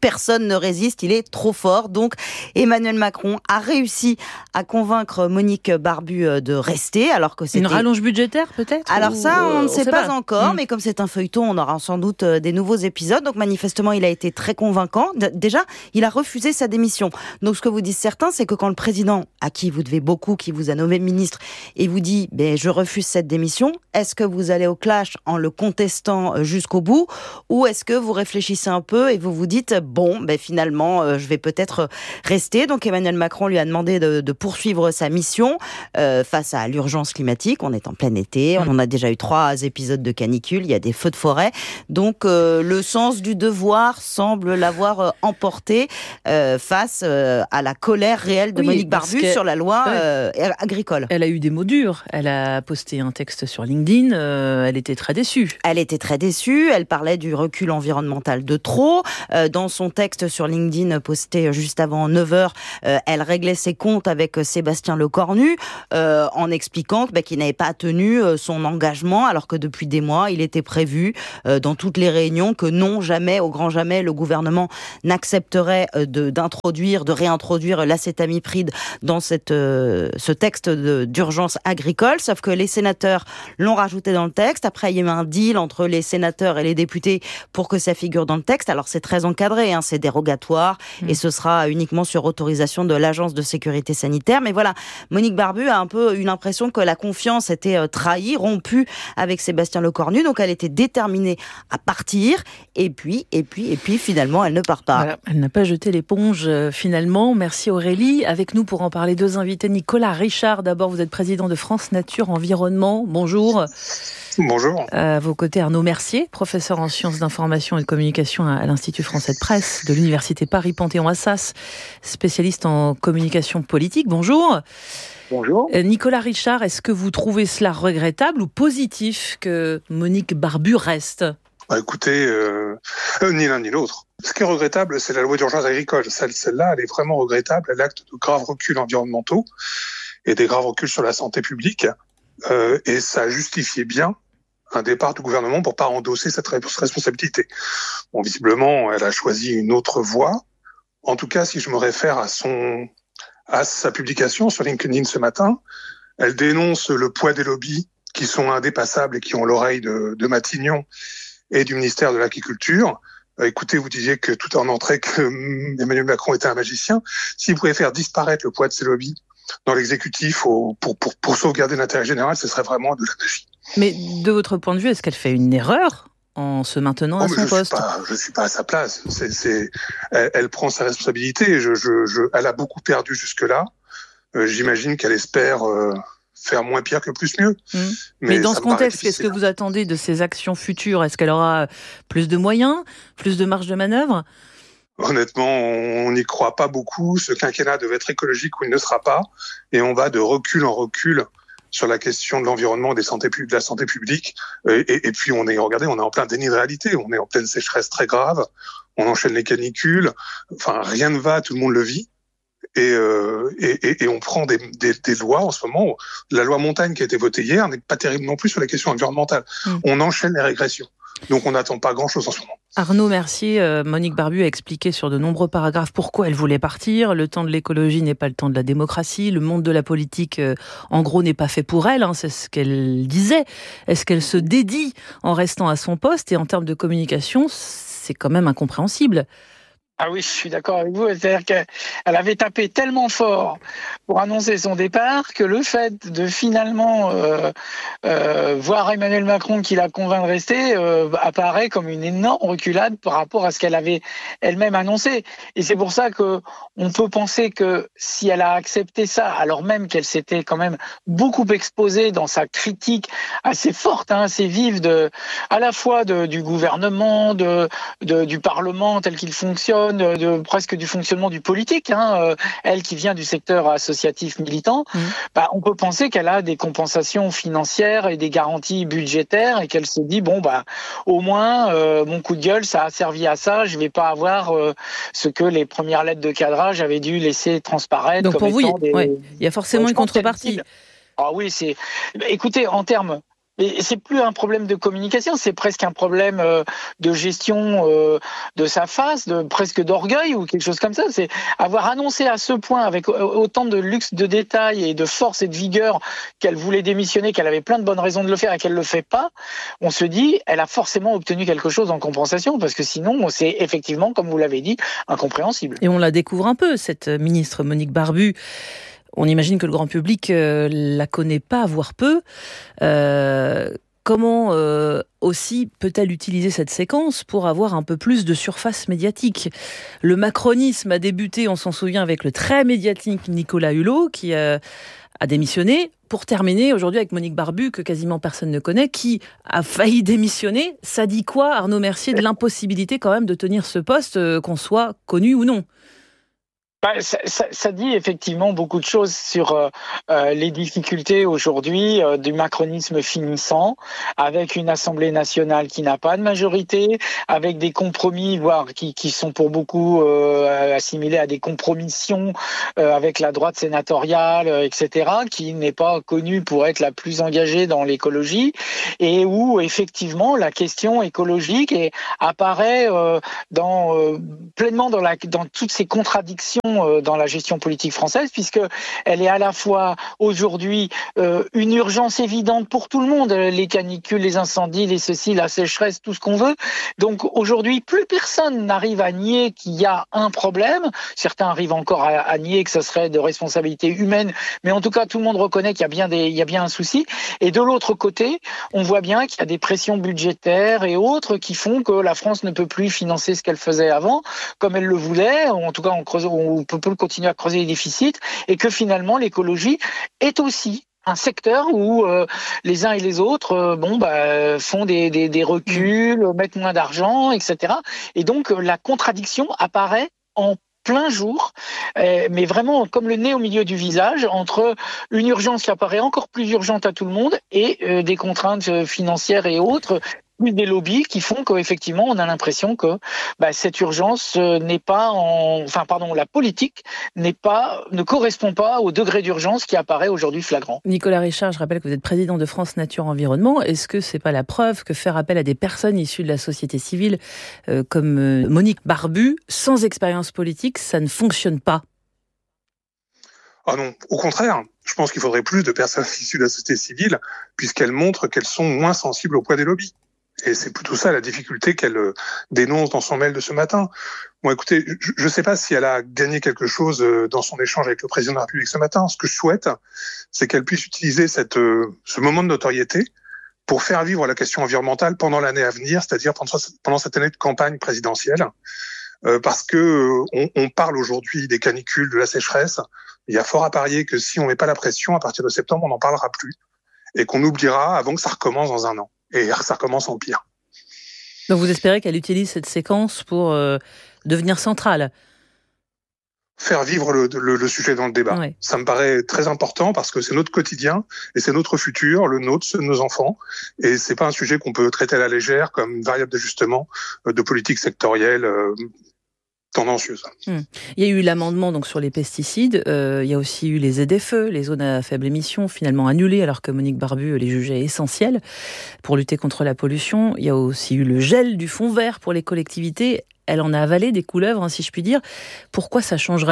personne ne résiste, il est trop fort. Donc Emmanuel Macron a réussi à convaincre Monique Barbu de rester, alors que c'était... Une rallonge budgétaire peut-être? Alors ça, on ne sait pas encore, mais comme c'est un feuilleton, on aura sans doute des nouveaux épisodes. Donc manifestement, il a été très convaincant. Déjà, il a refusé sa démission. Donc ce que vous disent certains, c'est que quand le président, à qui vous devez beaucoup, qui vous a nommé ministre, et vous dit « je refuse cette démission », est-ce que vous allez au clash en le contestant jusqu'au bout, ou est-ce que vous réfléchissez un peu et vous vous dites « finalement, je vais peut-être rester ». Donc Emmanuel Macron lui a demandé de poursuivre sa mission face à l'urgence climatique. On est en plein été, on a déjà eu 3 épisodes de canicule, il y a des feux de forêt. Donc le sens du devoir semble l'avoir emporté face à la colère réelle de Monique Barbu sur la loi agricole. Elle a eu des mots durs. Elle a posté un texte sur LinkedIn. Elle était très déçue. Elle était très déçue. Elle parlait du recul environnemental de trop. Dans son texte sur LinkedIn posté juste avant 9h, elle réglait ses comptes avec Sébastien Lecornu en expliquant qu'il n'avait pas tenu son engagement, alors que depuis des mois, il était prévu dans toutes les réunions que non, jamais, au grand jamais, le gouvernement n'accepterait de réintroduire l'acétamipride dans ce texte d'urgence agricole, sauf que les sénateurs l'ont rajouté dans le texte. Après, il y a eu un deal entre les sénateurs et les députés pour que ça figure dans le texte. Alors, c'est très encadré, c'est dérogatoire, et ce sera uniquement sur autorisation de l'Agence de sécurité sanitaire. Mais voilà, Monique Barbu a un peu eu l'impression que la confiance était trahie, rompue avec Sébastien Lecornu, donc elle était déterminée à partir, et puis finalement, elle ne part pas. Voilà, elle n'a pas jeté l'éponge finalement. Merci Aurélie. Avec nous pour en parler, 2 invités. Nicolas Richard, d'abord, vous êtes président de France Nature Environnement. Bonjour. Bonjour. À vos côtés, Arnaud Mercier, professeur en sciences d'information et de communication à l'Institut français de presse de l'Université Paris-Panthéon-Assas, spécialiste en communication politique. Bonjour. Bonjour. Nicolas Richard, est-ce que vous trouvez cela regrettable ou positif que Monique Barbu reste ? Écoutez, ni l'un ni l'autre. Ce qui est regrettable, c'est la loi d'urgence agricole. Celle-là, elle est vraiment regrettable. Elle acte de graves reculs environnementaux et des graves reculs sur la santé publique. Et ça justifiait bien un départ du gouvernement pour pas endosser cette responsabilité. Bon, visiblement, elle a choisi une autre voie. En tout cas, si je me réfère à sa publication sur LinkedIn ce matin, elle dénonce le poids des lobbies qui sont indépassables et qui ont l'oreille de Matignon et du ministère de l'Agriculture. Écoutez, vous disiez que tout en entrée que Emmanuel Macron était un magicien. S'il pouvait faire disparaître le poids de ces lobbies dans l'exécutif pour sauvegarder l'intérêt général, ce serait vraiment de la magie. Mais de votre point de vue, est-ce qu'elle fait une erreur en se maintenant à son poste? Je suis pas à sa place. Elle prend sa responsabilité. Elle a beaucoup perdu jusque-là. J'imagine qu'elle espère faire moins pire que plus mieux. Mais dans ce contexte, qu'est-ce que vous attendez de ses actions futures? Est-ce qu'elle aura plus de moyens, plus de marge de manœuvre? Honnêtement, on n'y croit pas beaucoup. Ce quinquennat devait être écologique ou il ne sera pas. Et on va de recul en recul sur la question de l'environnement, de la santé publique. Et puis, on est en plein déni de réalité. On est en pleine sécheresse très grave. On enchaîne les canicules. Enfin, rien ne va, tout le monde le vit. Et on prend des lois en ce moment. La loi montagne qui a été votée hier n'est pas terrible non plus sur la question environnementale. On enchaîne les régressions. Donc on n'attend pas grand-chose en ce moment. Arnaud Mercier, Monique Barbu a expliqué sur de nombreux paragraphes pourquoi elle voulait partir. Le temps de l'écologie n'est pas le temps de la démocratie. Le monde de la politique, en gros, n'est pas fait pour elle. C'est ce qu'elle disait. Est-ce qu'elle se dédie en restant à son poste? Et en termes de communication, c'est quand même incompréhensible. Ah oui, je suis d'accord avec vous. C'est-à-dire qu'elle avait tapé tellement fort pour annoncer son départ que le fait de finalement voir Emmanuel Macron qui la convainc de rester apparaît comme une énorme reculade par rapport à ce qu'elle avait elle-même annoncé. Et c'est pour ça que on peut penser que si elle a accepté ça, alors même qu'elle s'était quand même beaucoup exposée dans sa critique assez forte, assez vive à la fois du gouvernement, du Parlement tel qu'il fonctionne, presque du fonctionnement du politique, elle qui vient du secteur associatif militant, on peut penser qu'elle a des compensations financières et des garanties budgétaires et qu'elle se dit au moins mon coup de gueule ça a servi à ça, je vais pas avoir ce que les premières lettres de cadrage avaient dû laisser transparaître. Donc pour vous, il y a forcément une contrepartie. Ah oui, écoutez, en termes Mais c'est plus un problème de communication, c'est presque un problème de gestion de sa face, presque d'orgueil ou quelque chose comme ça. C'est avoir annoncé à ce point, avec autant de luxe de détails et de force et de vigueur, qu'elle voulait démissionner, qu'elle avait plein de bonnes raisons de le faire et qu'elle le fait pas. On se dit, elle a forcément obtenu quelque chose en compensation, parce que sinon, c'est effectivement, comme vous l'avez dit, incompréhensible. Et on la découvre un peu, cette ministre Monique Barbu. On imagine que le grand public la connaît pas, voire peu. Comment aussi peut-elle utiliser cette séquence pour avoir un peu plus de surface médiatique ? Le macronisme a débuté, on s'en souvient, avec le très médiatique Nicolas Hulot, qui a démissionné, pour terminer aujourd'hui avec Monique Barbu, que quasiment personne ne connaît, qui a failli démissionner. Ça dit quoi, Arnaud Mercier, de l'impossibilité quand même de tenir ce poste, qu'on soit connu ou non ? Ça dit effectivement beaucoup de choses sur les difficultés aujourd'hui du macronisme finissant, avec une Assemblée nationale qui n'a pas de majorité, avec des compromis, voire qui sont pour beaucoup assimilés à des compromissions avec la droite sénatoriale, etc., qui n'est pas connue pour être la plus engagée dans l'écologie, et où effectivement la question écologique apparaît pleinement dans toutes ces contradictions dans la gestion politique française, puisque elle est à la fois aujourd'hui une urgence évidente pour tout le monde, les canicules, les incendies, les ceci, la sécheresse, tout ce qu'on veut. Donc aujourd'hui, plus personne n'arrive à nier qu'il y a un problème. Certains arrivent encore à nier que ça serait de responsabilité humaine, mais en tout cas, tout le monde reconnaît qu'il y a bien un souci. Et de l'autre côté, on voit bien qu'il y a des pressions budgétaires et autres qui font que la France ne peut plus financer ce qu'elle faisait avant, comme elle le voulait, ou en tout cas on peut continuer à creuser les déficits, et que finalement l'écologie est aussi un secteur où les uns et les autres font des reculs, mettent moins d'argent, etc. Et donc la contradiction apparaît en plein jour, mais vraiment comme le nez au milieu du visage, entre une urgence qui apparaît encore plus urgente à tout le monde et des contraintes financières et autres, plus des lobbies qui font qu'effectivement on a l'impression que cette urgence n'est pas la politique ne correspond pas au degré d'urgence qui apparaît aujourd'hui flagrant. Nicolas Richard, je rappelle que vous êtes président de France Nature Environnement. Est-ce que c'est pas la preuve que faire appel à des personnes issues de la société civile comme Monique Barbu, sans expérience politique, ça ne fonctionne pas ? Ah non, au contraire. Je pense qu'il faudrait plus de personnes issues de la société civile, puisqu'elles montrent qu'elles sont moins sensibles au poids des lobbies. Et c'est plutôt ça la difficulté qu'elle dénonce dans son mail de ce matin. Bon, écoutez, je ne sais pas si elle a gagné quelque chose dans son échange avec le président de la République ce matin. Ce que je souhaite, c'est qu'elle puisse utiliser ce moment de notoriété pour faire vivre la question environnementale pendant l'année à venir, c'est-à-dire pendant cette année de campagne présidentielle. Parce que on parle aujourd'hui des canicules, de la sécheresse. Il y a fort à parier que si on met pas la pression, à partir de septembre, on n'en parlera plus. Et qu'on oubliera avant que ça recommence dans un an. Et ça recommence en pire. Donc vous espérez qu'elle utilise cette séquence pour devenir centrale ? Faire vivre le sujet dans le débat. Ouais. Ça me paraît très important parce que c'est notre quotidien et c'est notre futur, le nôtre, ceux de nos enfants. Et c'est pas un sujet qu'on peut traiter à la légère comme une variable d'ajustement de politique sectorielle tendancieuse. Il y a eu l'amendement donc sur les pesticides, il y a aussi eu les ZFE, les zones à faible émission, finalement annulées alors que Monique Barbu les jugeait essentielles pour lutter contre la pollution. Il y a aussi eu le gel du fonds vert pour les collectivités. Elle en a avalé des couleuvres, si je puis dire. Pourquoi ça changerait ?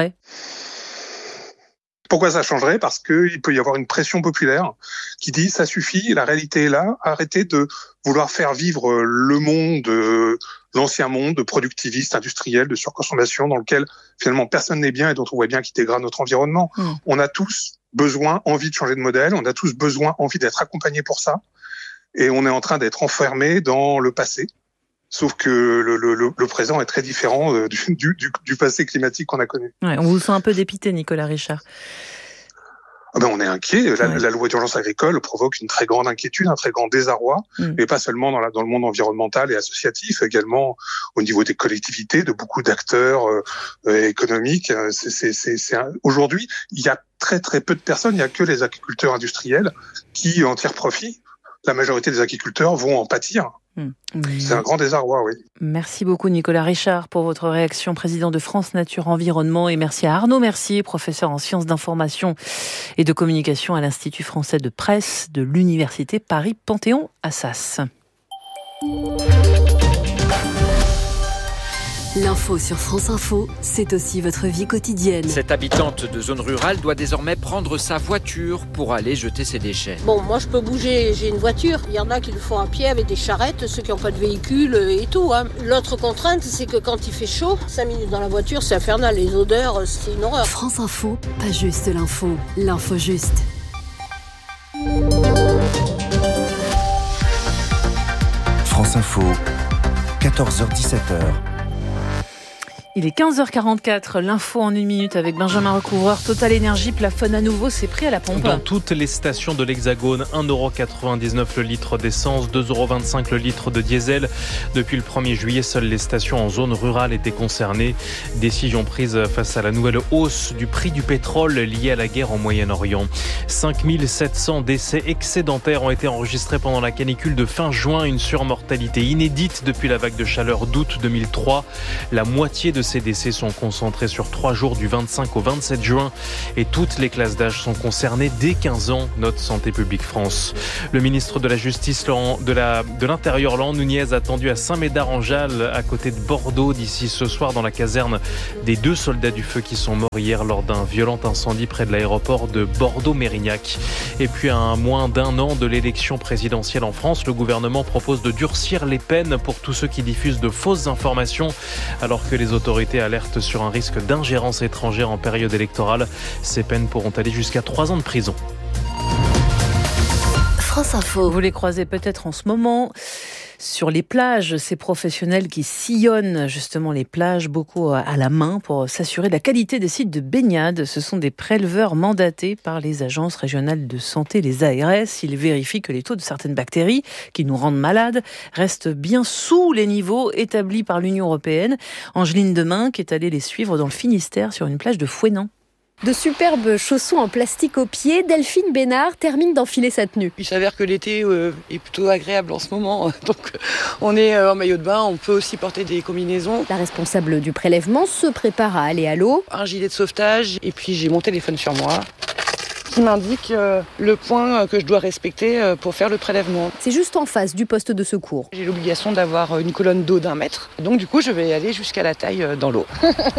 Pourquoi ça changerait ? Parce qu'il peut y avoir une pression populaire qui dit ça suffit, la réalité est là, arrêtez de vouloir faire vivre le monde, l'ancien monde productiviste, industriel, de surconsommation, dans lequel finalement personne n'est bien et dont on voit bien qu'il dégrade notre environnement. On a tous besoin, envie de changer de modèle, on a tous besoin, envie d'être accompagnés pour ça, et on est en train d'être enfermés dans le passé. Sauf que le présent est très différent du passé climatique qu'on a connu. Ouais, on vous sent un peu dépité, Nicolas Richard. On est inquiet. La loi d'urgence agricole provoque une très grande inquiétude, un très grand désarroi, et pas seulement dans le monde environnemental et associatif, également au niveau des collectivités, de beaucoup d'acteurs économiques. Aujourd'hui, il y a très très peu de personnes, il n'y a que les agriculteurs industriels qui en tirent profit. La majorité des agriculteurs vont en pâtir. C'est un grand désarroi, oui. Merci beaucoup Nicolas Richard pour votre réaction, président de France Nature Environnement, et merci à Arnaud Mercier, professeur en sciences d'information et de communication à l'Institut français de presse de l'Université Paris-Panthéon-Assas. L'info sur France Info, c'est aussi votre vie quotidienne. Cette habitante de zone rurale doit désormais prendre sa voiture pour aller jeter ses déchets. Bon, moi je peux bouger, j'ai une voiture. Il y en a qui le font à pied avec des charrettes, ceux qui n'ont pas de véhicule et tout. L'autre contrainte, c'est que quand il fait chaud, 5 minutes dans la voiture, c'est infernal. Les odeurs, c'est une horreur. France Info, pas juste l'info, l'info juste. France Info, 14h-17h. Il est 15h44, l'info en 1 minute avec Benjamin Recouvreur. Total Énergie plafonne à nouveau ses prix à la pompe. Dans toutes les stations de l'Hexagone, 1,99€ le litre d'essence, 2,25€ le litre de diesel. Depuis le 1er juillet, seules les stations en zone rurale étaient concernées. Décision prise face à la nouvelle hausse du prix du pétrole liée à la guerre en Moyen-Orient. 5700 décès excédentaires ont été enregistrés pendant la canicule de fin juin, une surmortalité inédite depuis la vague de chaleur d'août 2003. La moitié de ces décès sont concentrés sur 3 jours du 25 au 27 juin et toutes les classes d'âge sont concernées dès 15 ans, note Santé publique France. Le ministre de la Justice de l'Intérieur, Laurent Nunez, attendu à Saint-Médard-en-Jalles, à côté de Bordeaux, d'ici ce soir dans la caserne des 2 soldats du feu qui sont morts hier lors d'un violent incendie près de l'aéroport de Bordeaux-Mérignac. Et puis à moins d'1 an de l'élection présidentielle en France, le gouvernement propose de durcir les peines pour tous ceux qui diffusent de fausses informations alors que les autorités alertent sur un risque d'ingérence étrangère en période électorale. Ces peines pourront aller jusqu'à 3 ans de prison. France Info. Vous les croisez peut-être en ce moment sur les plages, ces professionnels qui sillonnent justement les plages, beaucoup à la main, pour s'assurer de la qualité des sites de baignade. Ce sont des préleveurs mandatés par les agences régionales de santé, les ARS. Ils vérifient que les taux de certaines bactéries qui nous rendent malades restent bien sous les niveaux établis par l'Union européenne. Angeline Demain qui est allée les suivre dans le Finistère sur une plage de Fouesnant. De superbes chaussons en plastique aux pieds, Delphine Bénard termine d'enfiler sa tenue. Il s'avère que l'été est plutôt agréable en ce moment, donc on est en maillot de bain, on peut aussi porter des combinaisons. La responsable du prélèvement se prépare à aller à l'eau. Un gilet de sauvetage et puis j'ai mon téléphone sur moi qui m'indique le point que je dois respecter pour faire le prélèvement. C'est juste en face du poste de secours. J'ai l'obligation d'avoir une colonne d'eau d'1 mètre, donc du coup je vais aller jusqu'à la taille dans l'eau.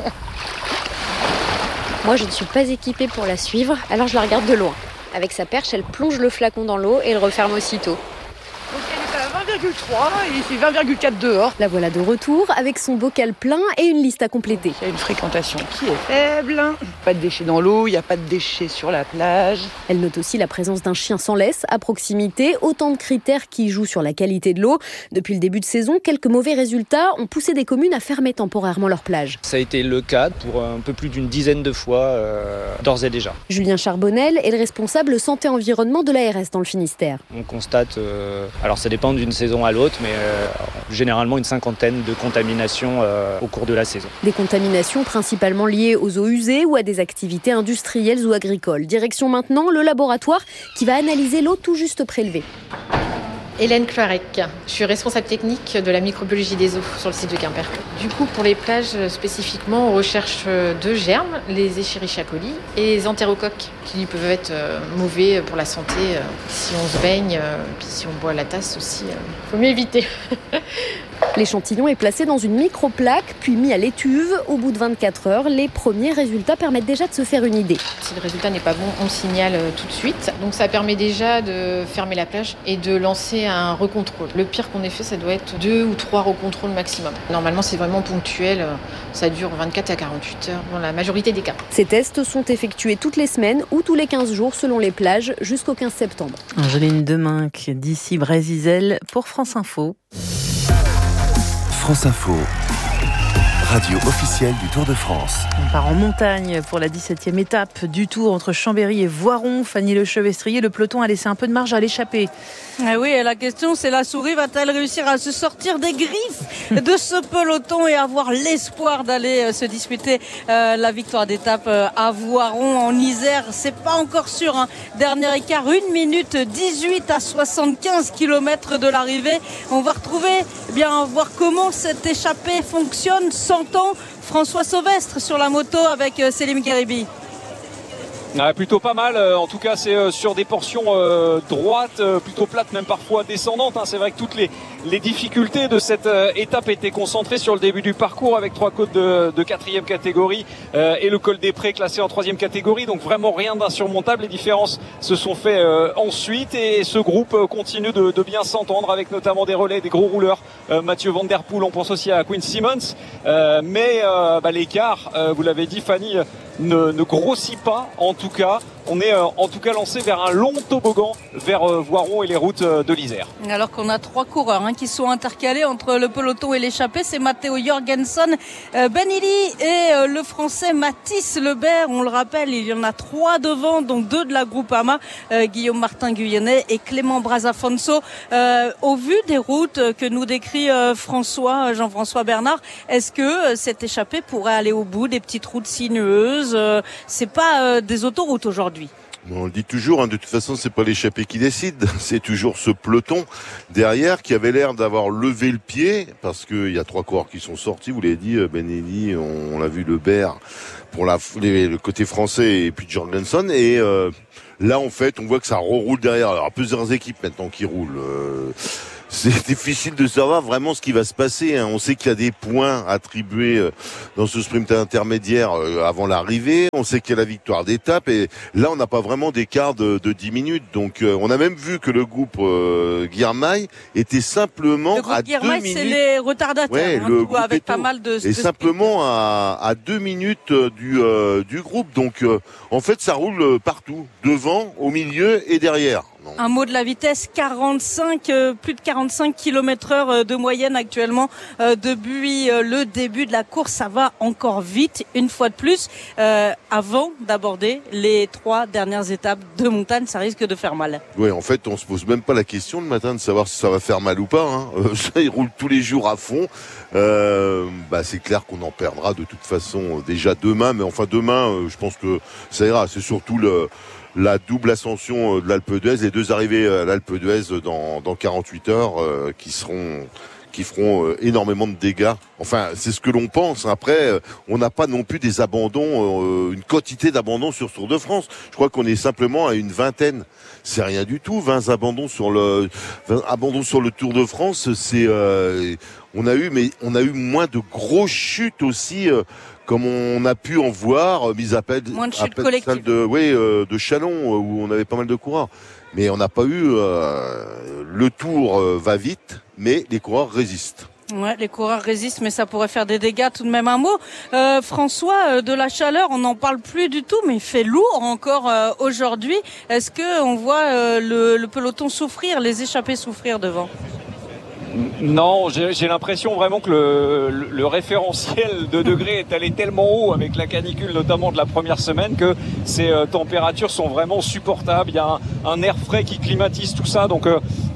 Moi, je ne suis pas équipée pour la suivre, alors je la regarde de loin. Avec sa perche, elle plonge le flacon dans l'eau et le referme aussitôt. Donc elle est à 20,3 et il fait 20,4 dehors. La voilà de retour avec son bocal plein et une liste à compléter. Il y a une fréquentation qui est faible, pas de déchets dans l'eau, il n'y a pas de déchets sur la plage. Elle note aussi la présence d'un chien sans laisse à proximité, autant de critères qui jouent sur la qualité de l'eau. Depuis le début de saison, quelques mauvais résultats ont poussé des communes à fermer temporairement leurs plages. Ça a été le cas pour un peu plus d'une dizaine de fois d'ores et déjà. Julien Charbonnel est le responsable santé-environnement de l'ARS dans le Finistère. On constate, alors ça dépend d'une saison à l'autre, mais généralement une 50aine de contaminations au cours de la saison. Des contaminations principalement liées aux eaux usées ou à des activités industrielles ou agricoles. Direction maintenant le laboratoire qui va analyser l'eau tout juste prélevée. Hélène Clarec, je suis responsable technique de la microbiologie des eaux sur le site de Quimper. Du coup, pour les plages spécifiquement, on recherche 2 germes, les Escherichia coli et les entérocoques, qui peuvent être mauvais pour la santé si on se baigne, puis si on boit la tasse aussi. Faut mieux éviter. L'échantillon est placé dans une microplaque, puis mis à l'étuve. Au bout de 24 heures, les premiers résultats permettent déjà de se faire une idée. Si le résultat n'est pas bon, on le signale tout de suite. Donc ça permet déjà de fermer la plage et de lancer un recontrôle. Le pire qu'on ait fait, ça doit être 2 ou 3 recontrôles maximum. Normalement, c'est vraiment ponctuel. Ça dure 24 à 48 heures dans la majorité des cas. Ces tests sont effectués toutes les semaines ou tous les 15 jours selon les plages jusqu'au 15 septembre. Angeline Deminck d'ici Brésil pour France Info. France Info. radio officielle du Tour de France. On part en montagne pour la 17e étape du Tour entre Chambéry et Voiron. Fanny Lechevestrier, le peloton a laissé un peu de marge à l'échappée. Ah oui, et la question c'est la souris va-t-elle réussir à se sortir des griffes de ce peloton et avoir l'espoir d'aller se disputer la victoire d'étape à Voiron en Isère? C'est pas encore sûr, hein. Dernier écart, 1 minute 18 à 75 km de l'arrivée. On va voir comment cette échappée fonctionne. 100 ans, François Sauvestre sur la moto avec Selim Gheribi. Plutôt pas mal, en tout cas c'est sur des portions droites, plutôt plates, même parfois descendantes. C'est vrai que toutes les difficultés de cette étape étaient concentrées sur le début du parcours avec 3 côtes de 4e catégorie et le col des Prés classé en 3e catégorie, donc vraiment rien d'insurmontable. Les différences se sont faites ensuite et ce groupe continue de bien s'entendre avec notamment des relais, des gros rouleurs, Mathieu Van Der Poel, on pense aussi à Quinn Simmons, mais l'écart, vous l'avez dit Fanny, ne grossit pas. En tout cas, on est en tout cas lancé vers un long toboggan vers Voiron et les routes de l'Isère. Alors qu'on a 3 coureurs qui sont intercalés entre le peloton et l'échappée, c'est Matteo Jorgenson, Benili et le français Mathis Lebert. On le rappelle, il y en a 3 devant, donc 2 de la Groupama, Guillaume Martin Guyonnet et Clément Brazafonso. Au vu des routes que nous décrit Jean-François Bernard, est-ce que cette échappée pourrait aller au bout des petites routes sinueuses? C'est pas des autoroutes aujourd'hui. On le dit toujours, de toute façon, c'est pas l'échappée qui décide, c'est toujours ce peloton derrière qui avait l'air d'avoir levé le pied, parce qu'il y a 3 coureurs qui sont sortis, vous l'avez dit, Benelli, on l'a vu, Lebert pour le côté français et puis Jorgenson, et là en fait on voit que ça reroule derrière. Alors plusieurs équipes maintenant qui roulent. C'est difficile de savoir vraiment ce qui va se passer. On sait qu'il y a des points attribués dans ce sprint intermédiaire avant l'arrivée. On sait qu'il y a la victoire d'étape. Et là, on n'a pas vraiment d'écart de 10 minutes. Donc, on a même vu que le groupe Girmay était simplement à 2 minutes. C'est les retardataires, avec pas mal de... Et simplement à 2 minutes du groupe. Donc, en fait, ça roule partout. Devant, au milieu et derrière. Non. Un mot de la vitesse, plus de 45 km/h de moyenne actuellement depuis le début de la course. Ça va encore vite, une fois de plus. Avant d'aborder les 3 dernières étapes de montagne, ça risque de faire mal. Oui, en fait, on se pose même pas la question le matin de savoir si ça va faire mal ou pas. Ça, ils roulent tous les jours à fond. C'est clair qu'on en perdra de toute façon déjà demain. Mais enfin, demain, je pense que ça ira. C'est surtout la double ascension de l'Alpe d'Huez, les 2 arrivées à l'Alpe d'Huez dans 48 heures qui feront énormément de dégâts. Enfin, c'est ce que l'on pense. Après, on n'a pas non plus des abandons, une quantité d'abandons sur Tour de France. Je crois qu'on est simplement à une vingtaine. C'est rien du tout. 20 abandons sur le Tour de France. On a eu moins de grosses chutes aussi. Comme on a pu en voir, mis à peine celle de Châlons, où on avait pas mal de coureurs. Mais on n'a pas eu... le Tour va vite, mais les coureurs résistent. Ouais, les coureurs résistent, mais ça pourrait faire des dégâts. Tout de même un mot. François, de la chaleur, on n'en parle plus du tout, mais il fait lourd encore aujourd'hui. Est-ce qu'on voit le peloton souffrir, les échappés souffrir devant ? Non, j'ai l'impression vraiment que le référentiel de degrés est allé tellement haut avec la canicule notamment de la première semaine que ces températures sont vraiment supportables. Il y a un air frais qui climatise tout ça, donc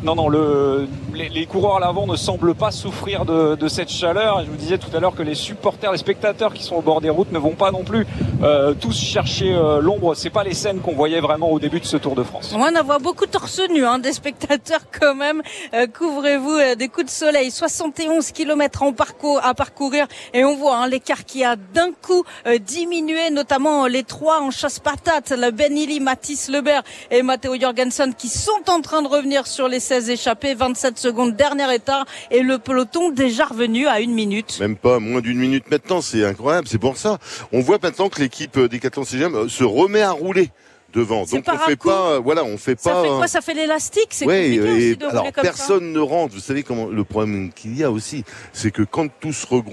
les coureurs à l'avant ne semblent pas souffrir de cette chaleur. Et je vous disais tout à l'heure que les supporters, les spectateurs qui sont au bord des routes ne vont pas non plus tous chercher l'ombre. C'est pas les scènes qu'on voyait vraiment au début de ce Tour de France. On en voit beaucoup torse nu, des spectateurs quand même. Couvrez-vous des coups de soleil. 71 km à parcourir et on voit l'écart qui a d'un coup diminué, notamment les 3 en chasse-patate, le Benili, Mathis Lebert et Matteo Jorgenson qui sont en train de revenir sur les 16 échappés. 27 secondes, dernier état et le peloton déjà revenu à 1 minute. Même pas moins d'1 minute maintenant, c'est incroyable. C'est pour ça. On voit maintenant que l'équipe Decathlon-CGM se remet à rouler devant. C'est donc on fait pas, on fait pas. Ça fait quoi ? Ça fait l'élastique, c'est compliqué aussi de rouler comme ça. Personne ne rentre. Vous savez comment le problème qu'il y a aussi, c'est que quand tout se regroupe,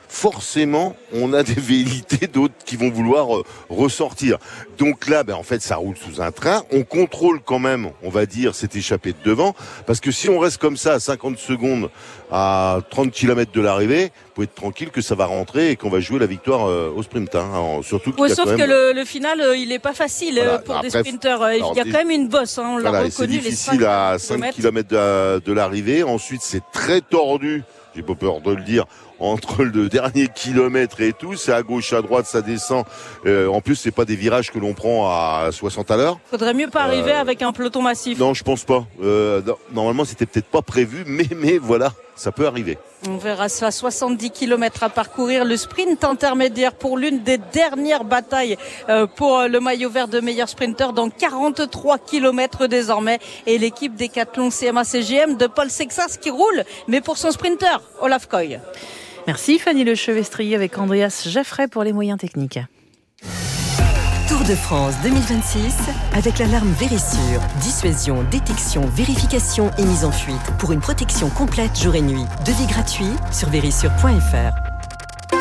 forcément, on a des velléités d'autres qui vont vouloir ressortir. Donc là, en fait, ça roule sous un train. On contrôle quand même, on va dire, cette échappée de devant. Parce que si on reste comme ça à 50 secondes, à 30 km de l'arrivée, vous pouvez être tranquille que ça va rentrer et qu'on va jouer la victoire au sprint. Surtout sauf que le final, il n'est pas facile pour des sprinteurs. Il y a quand même une bosse, on l'a reconnu. C'est difficile à 5 km de l'arrivée. Ensuite, c'est très tordu. J'ai pas peur de le dire, entre le dernier kilomètre et tout, c'est à gauche, à droite, ça descend. En plus, c'est pas des virages que l'on prend à 60 à l'heure. Faudrait mieux pas arriver avec un peloton massif. Non, je pense pas. Normalement, c'était peut-être pas prévu, mais voilà, ça peut arriver. On verra ça, 70 km à parcourir, le sprint intermédiaire pour l'une des dernières batailles pour le maillot vert de meilleur sprinter dans 43 km désormais. Et l'équipe Décathlon CMA-CGM de Paul Sexas qui roule, mais pour son sprinter, Olaf Koy. Merci Fanny Lechevestrier avec Andreas Jaffray pour les moyens techniques. Tour de France 2026 avec l'alarme Vérissure. Dissuasion, détection, vérification et mise en fuite. Pour une protection complète jour et nuit. Devis gratuit sur vérissure.fr.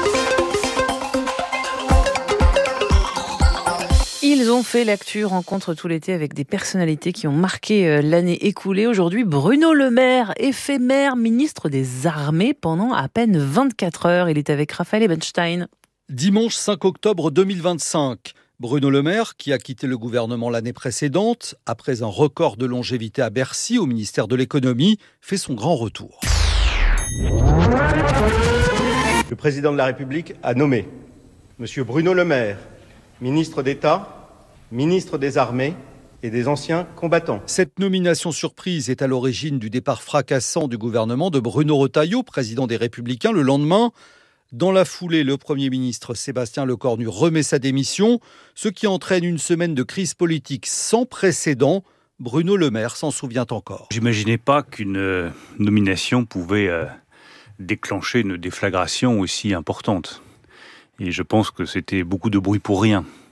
Ils ont fait l'actu, rencontre tout l'été avec des personnalités qui ont marqué l'année écoulée. Aujourd'hui, Bruno Le Maire, éphémère ministre des Armées pendant à peine 24 heures. Il est avec Raphaël Ebenstein. Dimanche 5 octobre 2025. Bruno Le Maire, qui a quitté le gouvernement l'année précédente, après un record de longévité à Bercy au ministère de l'économie, fait son grand retour. Le président de la République a nommé M. Bruno Le Maire, ministre d'État, ministre des Armées et des anciens combattants. Cette nomination surprise est à l'origine du départ fracassant du gouvernement de Bruno Retailleau, président des Républicains, le lendemain. Dans la foulée, le Premier ministre Sébastien Lecornu remet sa démission, ce qui entraîne une semaine de crise politique sans précédent. Bruno Le Maire s'en souvient encore. J'imaginais pas qu'une nomination pouvait déclencher une déflagration aussi importante. Et je pense que c'était beaucoup de bruit pour rien.